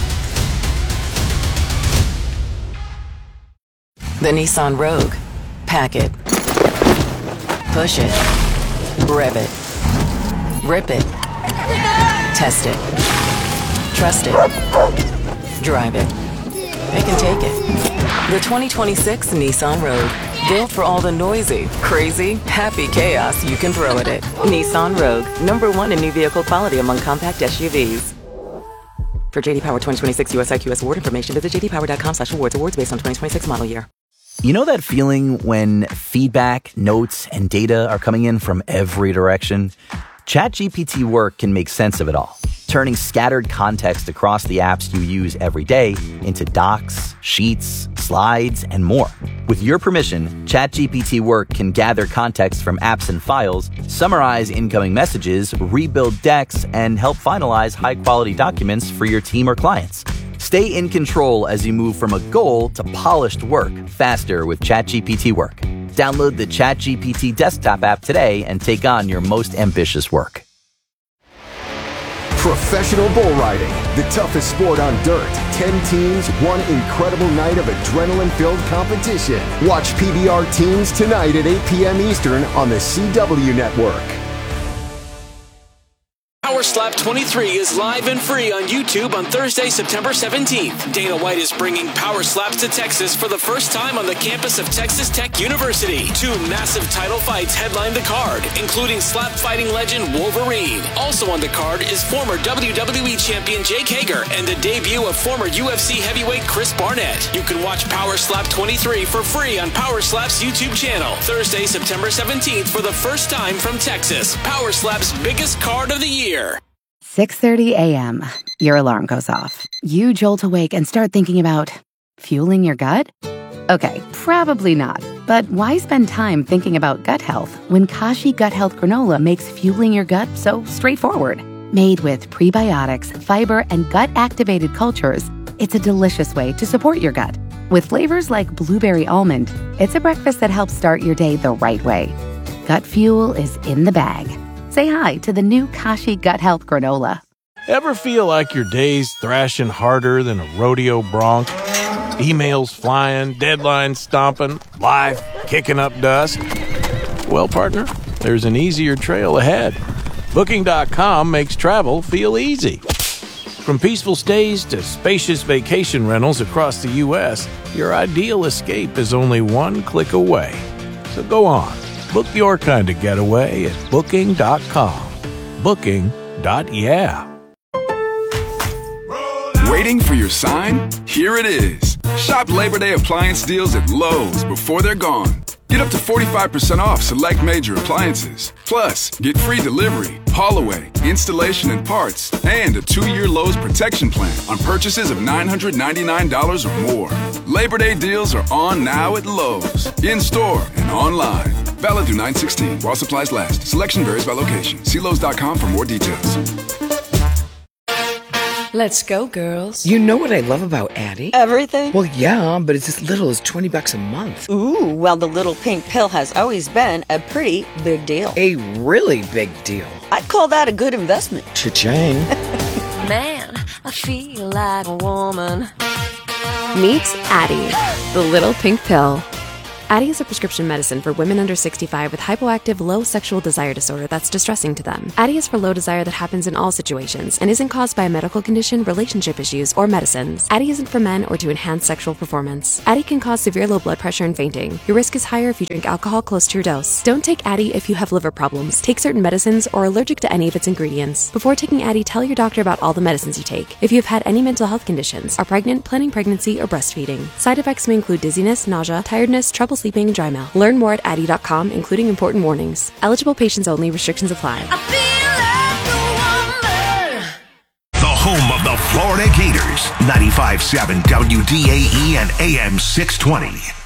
The Nissan Rogue. Pack it. Push it. Rev it. Rip it. Test it. Trust it. Drive it. They can take it. The twenty twenty-six Nissan Rogue. Built for all the noisy, crazy, happy chaos you can throw at it. Nissan Rogue. Number one in new vehicle quality among compact S U Vs. For J D Power twenty twenty-six U S I Q S award information, visit j d power dot com slash awards. Awards based on twenty twenty-six model year. You know that feeling when feedback, notes, and data are coming in from every direction? ChatGPT Work can make sense of it all, turning scattered context across the apps you use every day into docs, sheets, slides, and more. With your permission, ChatGPT Work can gather context from apps and files, summarize incoming messages, rebuild decks, and help finalize high-quality documents for your team or clients. Stay in control as you move from a goal to polished work faster with ChatGPT Work. Download the ChatGPT desktop app today and take on your most ambitious work. Professional bull riding, the toughest sport on dirt. Ten teams, one incredible night of adrenaline-filled competition. Watch P B R Teams tonight at eight p.m. Eastern on the C W Network. Power Slap twenty-three is live and free on YouTube on Thursday, September seventeenth. Dana White is bringing Power Slaps to Texas for the first time on the campus of Texas Tech University. Two massive title fights headline the card, including slap fighting legend Wolverine. Also on the card is former W W E champion Jake Hager and the debut of former U F C heavyweight Chris Barnett. You can watch Power Slap twenty-three for free on Power Slap's YouTube channel. Thursday, September seventeenth for the first time from Texas. Power Slap's biggest card of the year. six thirty a.m. Your alarm goes off. You jolt awake and start thinking about fueling your gut? Okay, probably not. But why spend time thinking about gut health when Kashi Gut Health Granola makes fueling your gut so straightforward? Made with prebiotics, fiber, and gut-activated cultures, it's a delicious way to support your gut. With flavors like blueberry almond, it's a breakfast that helps start your day the right way. Gut fuel is in the bag. Say hi to the new Kashi Gut Health Granola. Ever feel like your day's thrashing harder than a rodeo bronc? Emails flying, deadlines stomping, life kicking up dust? Well, partner, there's an easier trail ahead. Booking dot com makes travel feel easy. From peaceful stays to spacious vacation rentals across the U S, your ideal escape is only one click away. So go on. Book your kind of getaway at Booking dot com. Booking. Yeah. Waiting for your sign? Here it is. Shop Labor Day appliance deals at Lowe's before they're gone. Get up to forty-five percent off select major appliances. Plus, get free delivery, haul away, installation and parts, and a two-year Lowe's protection plan on purchases of nine hundred ninety-nine dollars or more. Labor Day deals are on now at Lowe's, in-store and online. Valid through nine sixteen while supplies last. Selection varies by location. See Lowe's dot com for more details. Let's go, girls. You know what I love about Addie? Everything? Well, yeah, but it's as little as twenty bucks a month. Ooh, well, the little pink pill has always been a pretty big deal. A really big deal. I'd call that a good investment. Cha-ching. Man, I feel like a woman. Meet Addie, the little pink pill. Addie is a prescription medicine for women under sixty-five with hypoactive low sexual desire disorder that's distressing to them. Addie is for low desire that happens in all situations and isn't caused by a medical condition, relationship issues, or medicines. Addie isn't for men or to enhance sexual performance. Addie can cause severe low blood pressure and fainting. Your risk is higher if you drink alcohol close to your dose. Don't take Addie if you have liver problems, take certain medicines, or are allergic to any of its ingredients. Before taking Addie, tell your doctor about all the medicines you take. If you have had any mental health conditions, are pregnant, planning pregnancy, or breastfeeding. Side effects may include dizziness, nausea, tiredness, trouble sleeping, and dry mouth. Learn more at addie dot com, including important warnings. Eligible patients only. Restrictions apply. The home of the Florida Gators. ninety-five point seven W D A E and A M six twenty.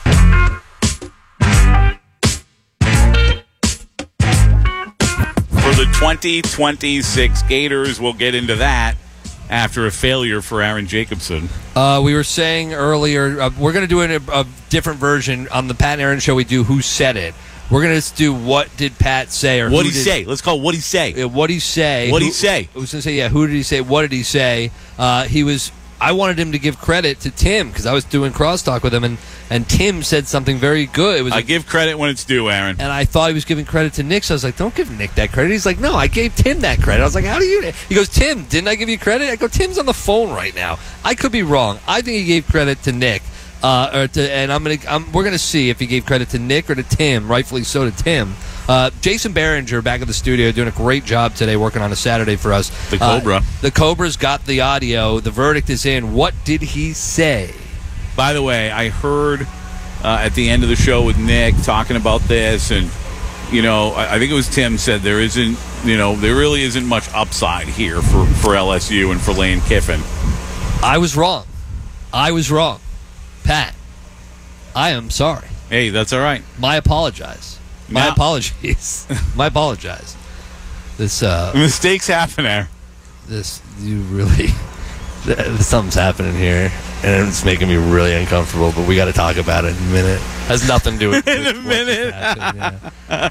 For the twenty twenty-six Gators, we'll get into that after a failure for Aaron Jacobson. Uh, we were saying earlier, uh, we're going to do a, a different version on the Pat and Aaron show. We do Who Said It. We're going to do What Did Pat Say? Or What who Did He did, Say? Let's call it What He Say. Uh, what He Say. What Who, He Say. I was going to say, yeah, who did he say? What did he say? Uh, he was... I wanted him to give credit to Tim because I was doing crosstalk with him, and, and Tim said something very good. It was I a, give credit when it's due, Aaron. and I thought he was giving credit to Nick, so I was like, don't give Nick that credit. He's like, no, I gave Tim that credit. I was like, how do you... He goes, Tim, didn't I give you credit? I go, Tim's on the phone right now. I could be wrong. I think he gave credit to Nick. Uh, or to, and I'm gonna, I'm, we're going to see if he gave credit to Nick or to Tim, rightfully so to Tim. Uh, Jason Behringer back at the studio doing a great job today working on a Saturday for us. The Cobra. Uh, the Cobra's got the audio. The verdict is in. What did he say? By the way, I heard uh, at the end of the show with Nick talking about this, and, you know, I, I think it was Tim said there isn't, you know, there really isn't much upside here for, for L S U and for Lane Kiffin. I was wrong. I was wrong. Pat, I am sorry. Hey, that's all right. My apologize. My Now- apologies. My apologize. This uh, Mistakes happen there. this you really something's happening here, and it's making me really uncomfortable. But we got to talk about it in a minute. Has nothing to do with In a with what just minute. happened, yeah.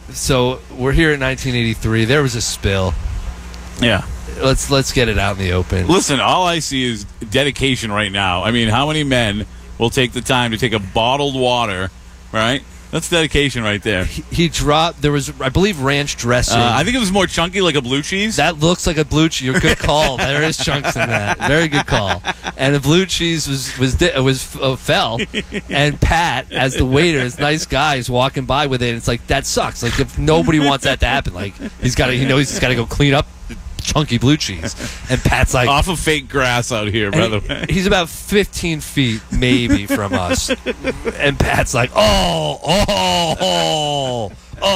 So we're here in nineteen eighty-three. There was a spill. Yeah. Let's let's get it out in the open. Listen, all I see is dedication right now. I mean, how many men will take the time to take a bottled water, right? That's dedication right there. He, he dropped. There was, I believe, ranch dressing. Uh, I think it was more chunky, like a blue cheese. That looks like a blue cheese. Good call. There is chunks in that. Very good call. And the blue cheese was was di- was uh, fell. And Pat, as the waiter, this nice guy, is walking by with it. And it's like that sucks. Like if nobody wants that to happen, like he's got to. He knows he's got to go clean up chunky blue cheese. And Pat's like off of fake grass out here, by the way. He's about fifteen feet maybe from us. And Pat's like, oh, oh, oh,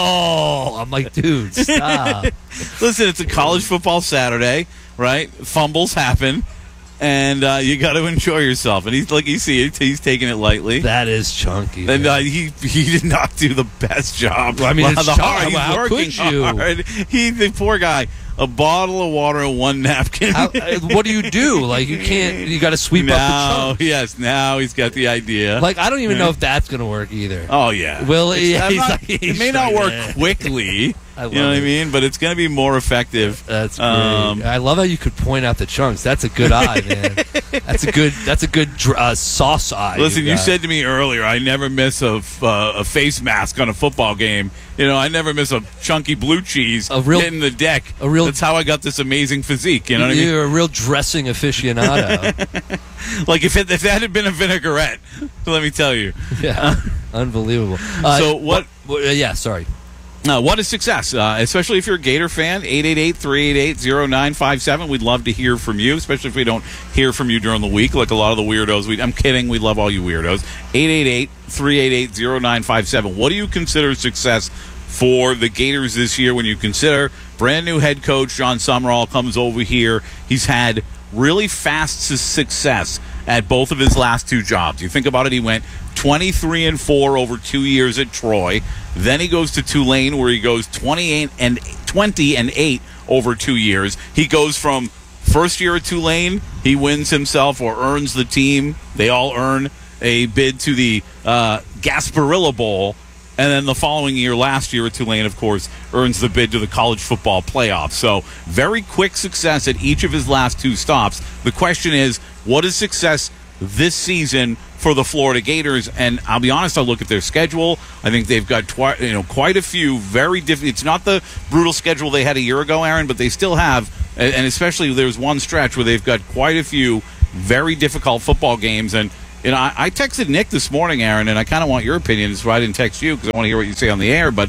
oh. I'm like, dude, stop. Listen, it's a college football Saturday, right? Fumbles happen, and uh, you got to enjoy yourself. And he's like, you see, he's taking it lightly. That is chunky. And uh, he he did not do the best job. I mean, it's the chunky. hard, he's How working could you? hard. He, the poor guy. A bottle of water and one napkin. How, uh, what do you do? Like, you can't, you got to sweep now, up the chunks. Yes, now he's got the idea. Like, I don't even know if that's going to work either. Oh, yeah. Will It's- yeah, I'm he's not- like, it he's may not trying work to- quickly. I love you know what I it. mean? But it's going to be more effective. That's great. Um, I love how you could point out the chunks. That's a good eye, man. That's a good. That's a good dr- uh, sauce eye. Listen, you got. said to me earlier, I never miss a, f- uh, a face mask on a football game. You know, I never miss a chunky blue cheese A real- hitting the deck. a real- That's how I got this amazing physique. You know what I mean? You're a real dressing aficionado. Like if it, if that had been a vinaigrette, let me tell you. Yeah, unbelievable. Uh, So what- what- uh, yeah, sorry. Uh, what is success? Uh, especially if you're a Gator fan, eight eight eight, three eight eight, zero nine five seven. We'd love to hear from you, especially if we don't hear from you during the week, like a lot of the weirdos. We, I'm kidding. We love all you weirdos. eight eight eight, three eight eight, zero nine five seven. What do you consider success for the Gators this year when you consider brand new head coach John Summerall comes over here? He's had really fast su- success at both of his last two jobs. You think about it, he went twenty-three and four over two years at Troy. Then he goes to Tulane, where he goes twenty-eight and twenty and eight over two years. He goes from First year at Tulane, he wins himself or earns the team. They all earn a bid to the uh, Gasparilla Bowl. And then the following year, last year at Tulane, of course, earns the bid to the college football playoff. So very quick success at each of his last two stops. The question is, what is success this season for the Florida Gators? And I'll be honest, I look at their schedule. I think they've got twi- you know quite a few very different. It's not the brutal schedule they had a year ago, Aaron, but they still have, and especially there's one stretch where they've got quite a few very difficult football games. And you know, I, I texted Nick this morning, Aaron, and I kind of want your opinion. That's why I didn't text you, because I want to hear what you say on the air. But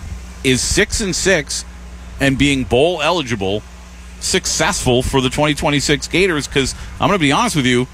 is six and six and being bowl eligible successful for the twenty twenty-six Gators? Because I'm going to be honest with you,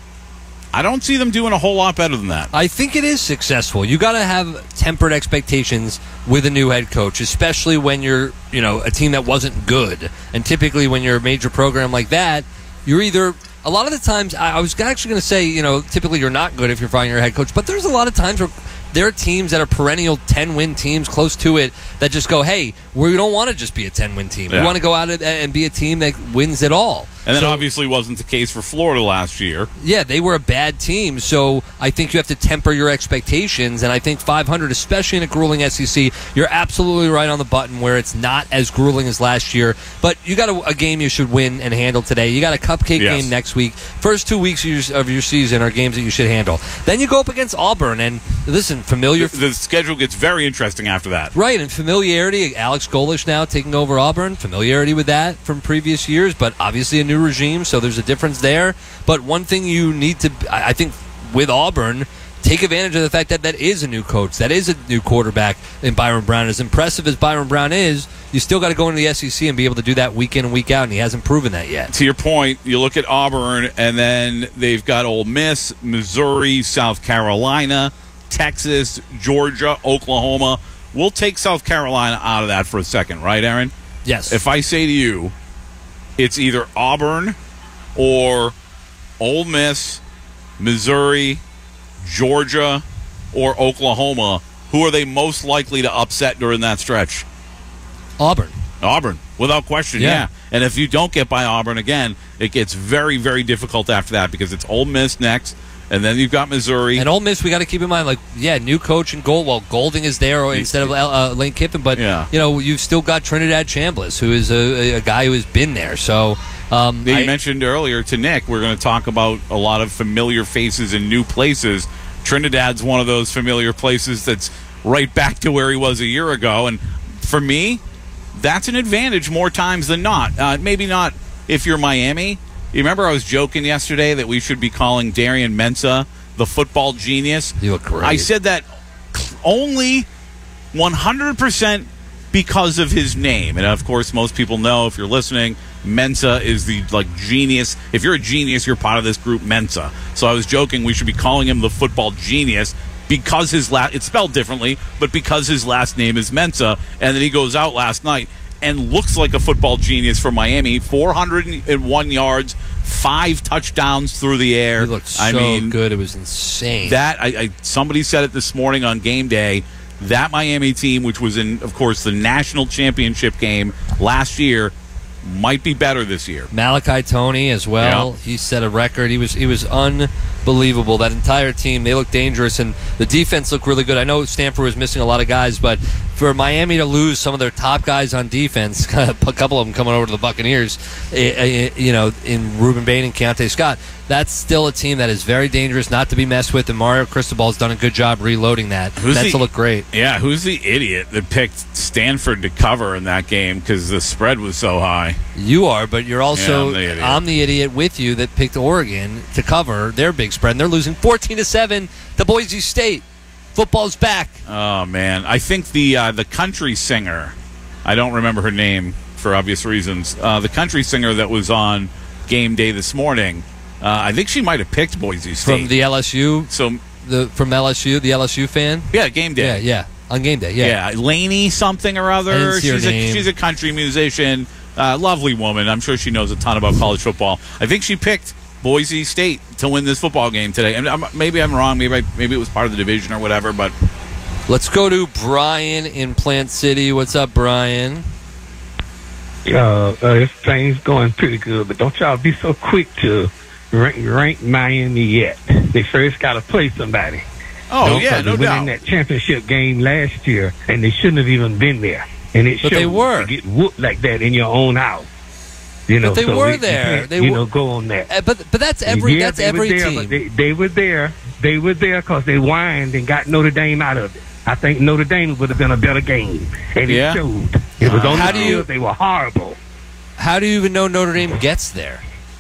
I don't see them doing a whole lot better than that. I think it is successful. You got to have tempered expectations with a new head coach, especially when you're, you know, a team that wasn't good. And typically when you're a major program like that, you're either a lot of the times, I was actually going to say, you know, typically you're not good if you're finding your head coach, but there's a lot of times where there are teams that are perennial ten-win teams close to it that just go, hey, we don't want to just be a ten-win team. Yeah. We want to go out and be a team that wins it all. And that so, obviously wasn't the case for Florida last year. Yeah, they were a bad team, so I think you have to temper your expectations, and I think five hundred, especially in a grueling S E C, you're absolutely right on the button where it's not as grueling as last year, but you got a, a game you should win and handle today. You got a cupcake Yes. game next week. First two weeks of your, of your season are games that you should handle. Then you go up against Auburn, and listen, familiar... The, the schedule gets very interesting after that. Right, and familiarity, Alex Golish now taking over Auburn, familiarity with that from previous years, but obviously a new regime, so there's a difference there. But one thing you need to, I I think, with Auburn, take advantage of the fact that that is a new coach, that is a new quarterback in Byron Brown. As impressive as Byron Brown is, you still got to go into the S E C and be able to do that week in and week out, and he hasn't proven that yet. To your point, you look at Auburn, and then they've got Ole Miss, Missouri, South Carolina, Texas, Georgia, Oklahoma. We'll take South Carolina out of that for a second, right, Aaron? Yes. If I say to you, it's either Auburn or Ole Miss, Missouri, Georgia, or Oklahoma, who are they most likely to upset during that stretch? Auburn. Auburn, without question, yeah. Yeah. And if you don't get by Auburn again, it gets very, very difficult after that because it's Ole Miss next, and then you've got Missouri. And Ole Miss, we got to keep in mind, like, yeah, new coach and goal. Well, Golding is there instead of uh, Lane Kiffin, but Yeah. you know, you've still got Trinidad Chambliss, who is a, a guy who has been there. So, um, You I- mentioned earlier to Nick, we're going to talk about a lot of familiar faces in new places. Trinidad's one of those familiar places that's right back to where he was a year ago. And for me, that's an advantage more times than not. Uh, maybe not if you're Miami. You remember I was joking yesterday that we should be calling Darian Mensah the football genius? You look great. I said that only one hundred percent because of his name. And of course, most people know, if you're listening, Mensa is the like genius. If you're a genius, you're part of this group, Mensa. So I was joking we should be calling him the football genius because his last, it's spelled differently, but because his last name is Mensa. And then he goes out last night and looks like a football genius for Miami. four hundred one yards, five touchdowns through the air. He looked so I mean, good. It was insane. That I, I somebody said it this morning on game day. That Miami team, which was in, of course, the national championship game last year, might be better this year. Malachi Toney as well. Yeah. He set a record. He was he was unbelievable. That entire team, they looked dangerous, and the defense looked really good. I know Stanford was missing a lot of guys, but for Miami to lose some of their top guys on defense, a couple of them coming over to the Buccaneers, you know, in Reuben Bain and Keontae Scott, that's still a team that is very dangerous, not to be messed with, and Mario Cristobal's done a good job reloading that. Who's That's the- to look great. Yeah, who's the idiot that picked Stanford to cover in that game because the spread was so high? You are, but you're also Yeah, I'm the idiot. I'm the idiot with you that picked Oregon to cover their big spread, and they're losing fourteen to seven to Boise State. Football's back. Oh man, I think the uh, the country singer, I don't remember her name for obvious reasons. Uh, the country singer that was on game day this morning, uh, I think she might have picked Boise State From the L S U, So the from L S U, the L S U fan. yeah, game day. Yeah, yeah, on game day. Yeah, Yeah, Laney something or I other. didn't see her She's a name. she's a country musician, uh, lovely woman. I'm sure she knows a ton about college football. I think she picked Boise State to win this football game today. And I'm, maybe I'm wrong. Maybe I, maybe it was part of the division or whatever. But Let's go to Brian in Plant City. What's up, Brian? Uh, uh, things going pretty good, but don't y'all be so quick to rank, rank Miami yet. They first got to play somebody. Oh, you know, yeah, no they doubt. went in that championship game last year, and they shouldn't have even been there. And it But showed they were. to get whooped like that in your own house. You know, But they so were we- we there. can't, They you were- know, go on that. Uh, but but that's every Yeah, that's they were every there, team. but They, they were there. They were there because they whined and got Notre Dame out of it. I think Notre Dame would have been a better game, and Yeah. it showed. It was on How the do you- field. They were horrible. How do you even know Notre Dame gets there?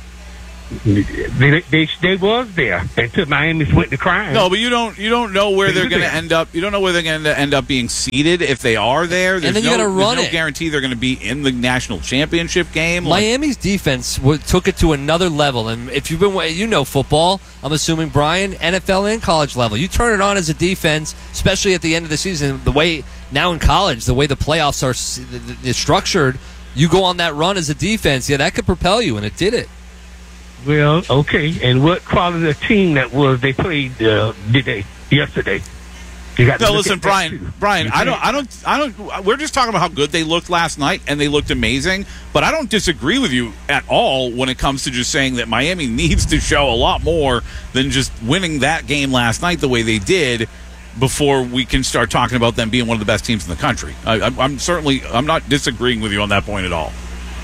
They, they, they was there until Miami went to crying. No, but you don't you don't know where They they're were going to there. end up. You don't know where they're going to end up being seated if they are there. There's then you no, gotta there's run no it. guarantee they're going to be in the national championship game. Like, Miami's defense w- took it to another level, and if you've been, wa- you know football. I'm assuming Brian, N F L and college level. You turn it on as a defense, especially at the end of the season. The way now in college, the way the playoffs are s- is structured, you go on that run as a defense. Yeah, that could propel you, and it did it. Well, okay. And what quality of team that was they played uh, did they yesterday? You got to no, look listen, at that Brian. too. Brian, You I don't, can't- I don't, I don't. We're just talking about how good they looked last night, and they looked amazing. But I don't disagree with you at all when it comes to just saying that Miami needs to show a lot more than just winning that game last night the way they did before we can start talking about them being one of the best teams in the country. I, I'm, I'm certainly, I'm not disagreeing with you on that point at all.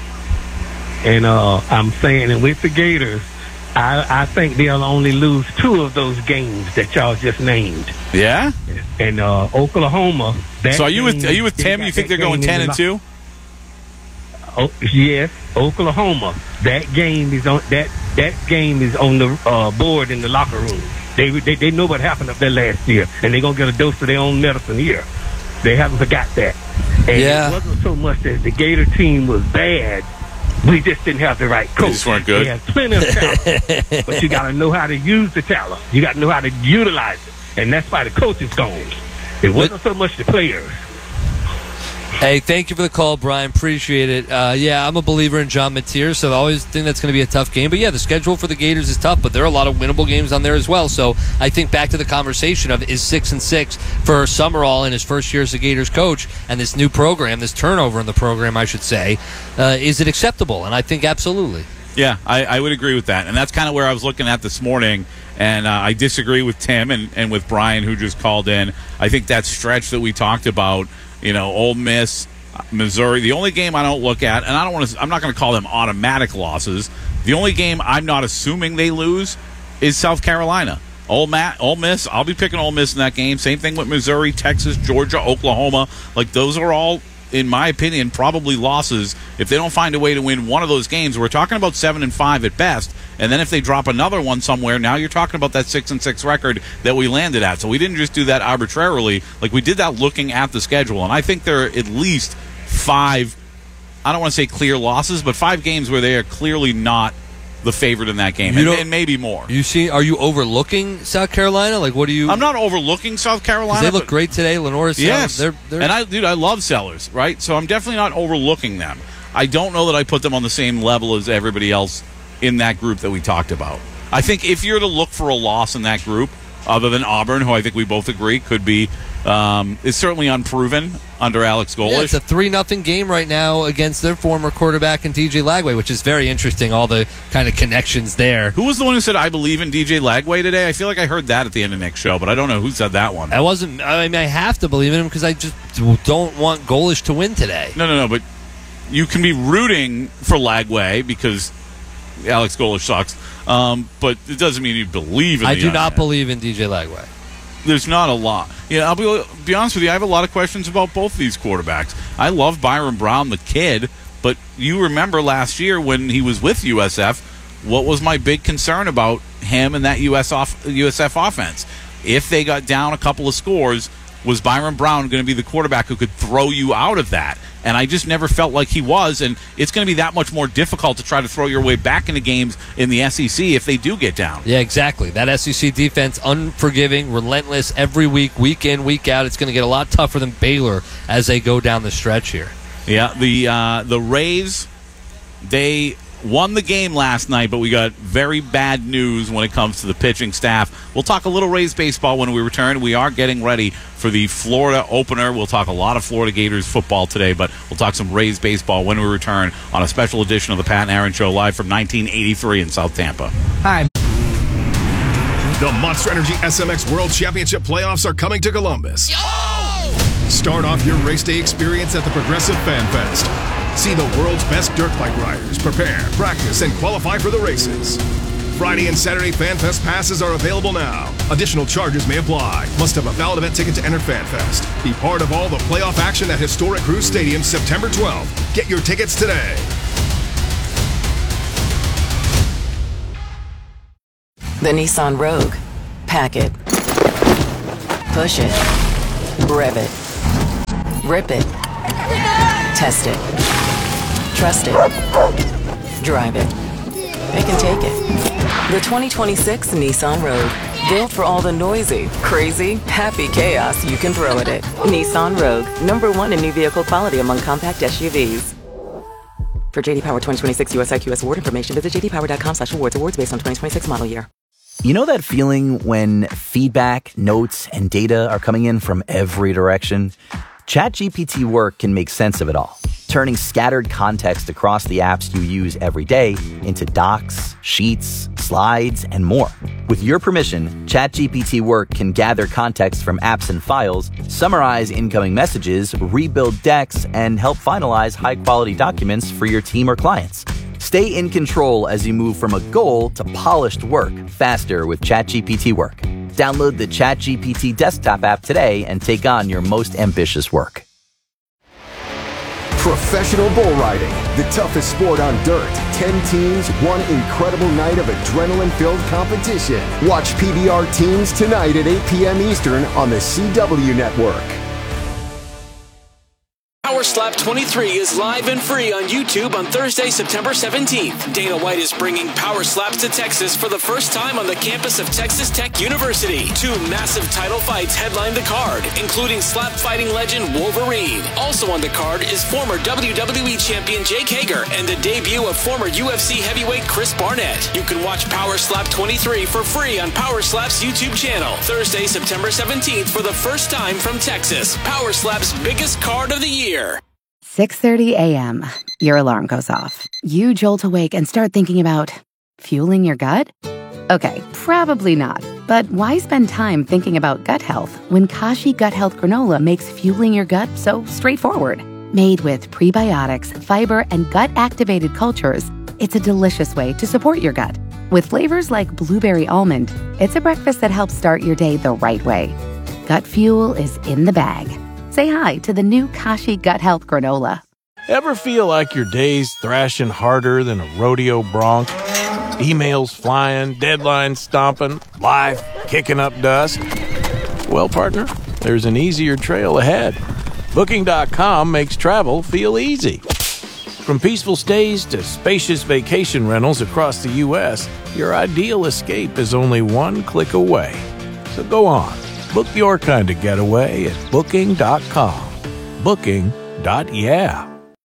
And uh, I'm saying, and with the Gators, I, I think they'll only lose two of those games that y'all just named. Yeah. And uh, Oklahoma. That So are you with game- are you with they Tim? got You think that they're going game ten in and the two? Oh, yes, Oklahoma. That game is on that that game is on the uh, board in the locker room. They, they they know what happened up there last year, and they're gonna get a dose of their own medicine here. They haven't forgot that. And Yeah. it wasn't so much that the Gator team was bad. We just didn't have the right coach. They just weren't good. They had plenty of talent, but you got to know how to use the talent. You got to know how to utilize it, and that's why the coach is gone. It wasn't so much the players. Hey, thank you for the call, Brian. Appreciate it. Uh, yeah, I'm a believer in John Mateer, so I always think that's going to be a tough game. But yeah, the schedule for the Gators is tough, but there are a lot of winnable games on there as well. So I think back to the conversation of is six and six for Summerall in his first year as a Gators coach, and this new program, this turnover in the program, I should say, uh, is it acceptable? And I think absolutely. Yeah, I, I would agree with that. And that's kind of where I was looking at this morning. And uh, I disagree with Tim and, and with Brian, who just called in. I think that stretch that we talked about, you know, Ole Miss, Missouri, the only game I don't look at, and I don't want to, I'm not going to call them automatic losses. The only game I'm not assuming they lose is South Carolina. Ole, Ma- Ole Miss, I'll be picking Ole Miss in that game. Same thing with Missouri, Texas, Georgia, Oklahoma. Like, those are all, in my opinion, probably losses if they don't find a way to win one of those games. We're talking about seven and five at best, and then if they drop another one somewhere, now you're talking about that six and six record that we landed at. So we didn't just do that arbitrarily; like we did that looking at the schedule, and I think there are at least five. I don't want to say clear losses, but five games where they are clearly not the favorite in that game, You and, don't- and maybe more. You see, are you overlooking South Carolina? Like, what do you? I'm not overlooking South 'Cause Carolina. They look but- great today. Lenore Sellers, Yes, they're, they're and I, dude, I love Sellers, right? So I'm definitely not overlooking them. I don't know that I put them on the same level as everybody else in that group that we talked about. I think if you're to look for a loss in that group, other than Auburn, who I think we both agree could be, um, is certainly unproven under Alex Golish. Yeah, it's a three nothing game right now against their former quarterback in D J Lagway, which is very interesting. All the kind of connections there. Who was the one who said I believe in D J Lagway today? I feel like I heard that at the end of Nick's show, but I don't know who said that one. I wasn't. I mean, I have to believe in him because I just don't want Golish to win today. No, no, no. But you can be rooting for Lagway because Alex Golish sucks. Um, but it doesn't mean you believe in. I the do young not man. believe in D J Lagway. There's not a lot. Yeah, I'll be, be honest with you. I have a lot of questions about both these quarterbacks. I love Byron Brown, the kid, but you remember last year when he was with U S F, what was my big concern about him and that U S off, U S F offense? If they got down a couple of scores, was Byron Brown going to be the quarterback who could throw you out of that? And I just never felt like he was, and it's going to be that much more difficult to try to throw your way back into games in the S E C if they do get down. Yeah, exactly. That S E C defense, unforgiving, relentless every week, week in, week out. It's going to get a lot tougher than Baylor as they go down the stretch here. Yeah, the uh, the Rays, they won the game last night, but we got very bad news when it comes to the pitching staff. We'll talk a little Rays baseball when we return. We are getting ready for the Florida opener. We'll talk a lot of Florida Gators football today, but we'll talk some Rays baseball when we return on a special edition of the Pat and Aaron Show live from nineteen eighty-three in South Tampa. Hi. The Monster Energy S M X World Championship playoffs are coming to Columbus. Start off your race day experience at the Progressive Fan Fest. See the world's best dirt bike riders prepare, practice, and qualify for the races. Friday and Saturday Fan Fest passes are available now. Additional charges may apply. Must have a valid event ticket to enter Fan Fest. Be part of all the playoff action at historic Cruz Stadium September twelfth. Get your tickets today. The Nissan Rogue. Pack it. Push it. Rev it. Rip it. Test it. Trust it. Drive it. They can take it. The twenty twenty-six Nissan Rogue. Built for all the noisy, crazy, happy chaos you can throw at it. Nissan Rogue. Number one in new vehicle quality among compact S U Vs. For J D Power twenty twenty-six U S I Q S award information, visit j d power dot com slash awards. Awards based on twenty twenty-six model year. You know that feeling when feedback, notes, and data are coming in from every direction? ChatGPT Work can make sense of it all, turning scattered context across the apps you use every day into docs, sheets, slides, and more. With your permission, ChatGPT Work can gather context from apps and files, summarize incoming messages, rebuild decks, and help finalize high-quality documents for your team or clients. Stay in control as you move from a goal to polished work faster with ChatGPT Work. Download the ChatGPT desktop app today and take on your most ambitious work. Professional bull riding, the toughest sport on dirt. Ten teams, one incredible night of adrenaline-filled competition. Watch P B R Teams tonight at eight p.m. Eastern on the C W Network. Power Slap twenty-three is live and free on YouTube on Thursday, September seventeenth. Dana White is bringing Power Slaps to Texas for the first time on the campus of Texas Tech University. Two massive title fights headline the card, including slap fighting legend Wolverine. Also on the card is former W W E champion Jake Hager and the debut of former U F C heavyweight Chris Barnett. You can watch Power Slap twenty-three for free on Power Slap's YouTube channel. Thursday, September seventeenth for the first time from Texas. Power Slap's biggest card of the year. six thirty a.m. Your alarm goes off. You jolt awake and start thinking about fueling your gut? Okay, probably not. But why spend time thinking about gut health when Kashi Gut Health Granola makes fueling your gut so straightforward? Made with prebiotics, fiber, and gut-activated cultures, it's a delicious way to support your gut. With flavors like blueberry almond, it's a breakfast that helps start your day the right way. Gut fuel is in the bag. Say hi to the new Kashi Gut Health Granola. Ever feel like your day's thrashing harder than a rodeo bronc? Emails flying, deadlines stomping, life kicking up dust? Well, partner, there's an easier trail ahead. Booking dot com makes travel feel easy. From peaceful stays to spacious vacation rentals across the U S, your ideal escape is only one click away. So go on. Book your kind of getaway at Booking dot com. Booking. Yeah.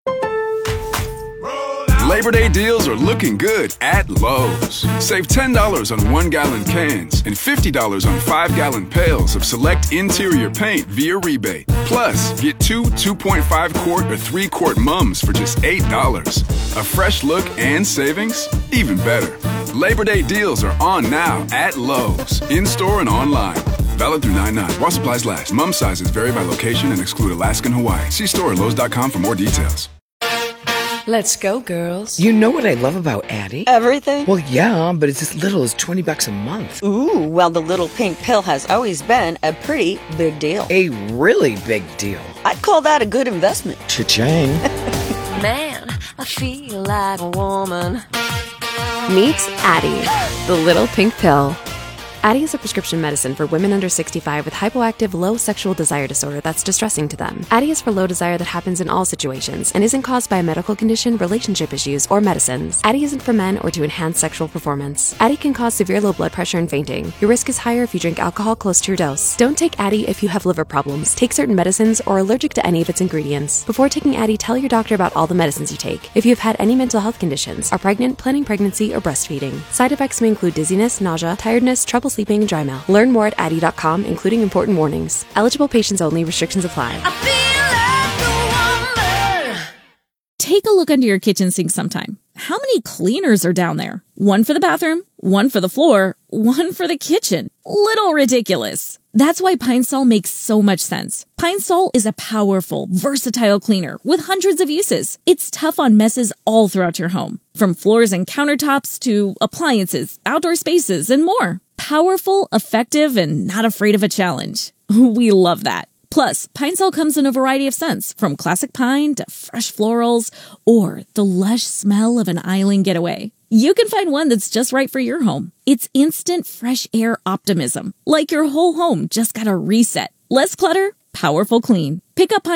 Labor Day deals are looking good at Lowe's. Save ten dollars on one-gallon cans and fifty dollars on five-gallon pails of select interior paint via rebate. Plus, get two two point five quart or three quart mums for just eight dollars. A fresh look and savings? Even better. Labor Day deals are on now at Lowe's, in-store and online. Valid through nine nine. While supplies last. Mum sizes vary by location and exclude Alaska and Hawaii. See store at lowes dot com for more details. Let's go, girls. You know what I love about Addie? Everything? Well, yeah, but it's as little as twenty bucks a month. Ooh, well, the little pink pill has always been a pretty big deal. A really big deal. I'd call that a good investment. Cha-ching. Man, I feel like a woman. Meet Addie, the little pink pill. Addyi is a prescription medicine for women under sixty-five with hypoactive low sexual desire disorder that's distressing to them. Addyi is for low desire that happens in all situations and isn't caused by a medical condition, relationship issues, or medicines. Addyi isn't for men or to enhance sexual performance. Addyi can cause severe low blood pressure and fainting. Your risk is higher if you drink alcohol close to your dose. Don't take Addyi if you have liver problems, take certain medicines, or are allergic to any of its ingredients. Before taking Addyi, tell your doctor about all the medicines you take. If you have had any mental health conditions, are pregnant, planning pregnancy, or breastfeeding. Side effects may include dizziness, nausea, tiredness, trouble sleeping, and dry mouth. Learn more at addyi dot com, including important warnings. Eligible patients only. Restrictions apply. Take a look under your kitchen sink sometime. How many cleaners are down there? One for the bathroom, one for the floor, one for the kitchen. Little ridiculous. That's why Pine Sol makes so much sense. Pine Sol is a powerful, versatile cleaner with hundreds of uses. It's tough on messes all throughout your home, from floors and countertops to appliances, outdoor spaces, and more. Powerful, effective, and not afraid of a challenge. We love that. Plus, Pine Sol comes in a variety of scents, from classic pine to fresh florals, or the lush smell of an island getaway. You can find one that's just right for your home. It's instant fresh air optimism, like your whole home just got a reset. Less clutter, powerful clean. Pick up Pine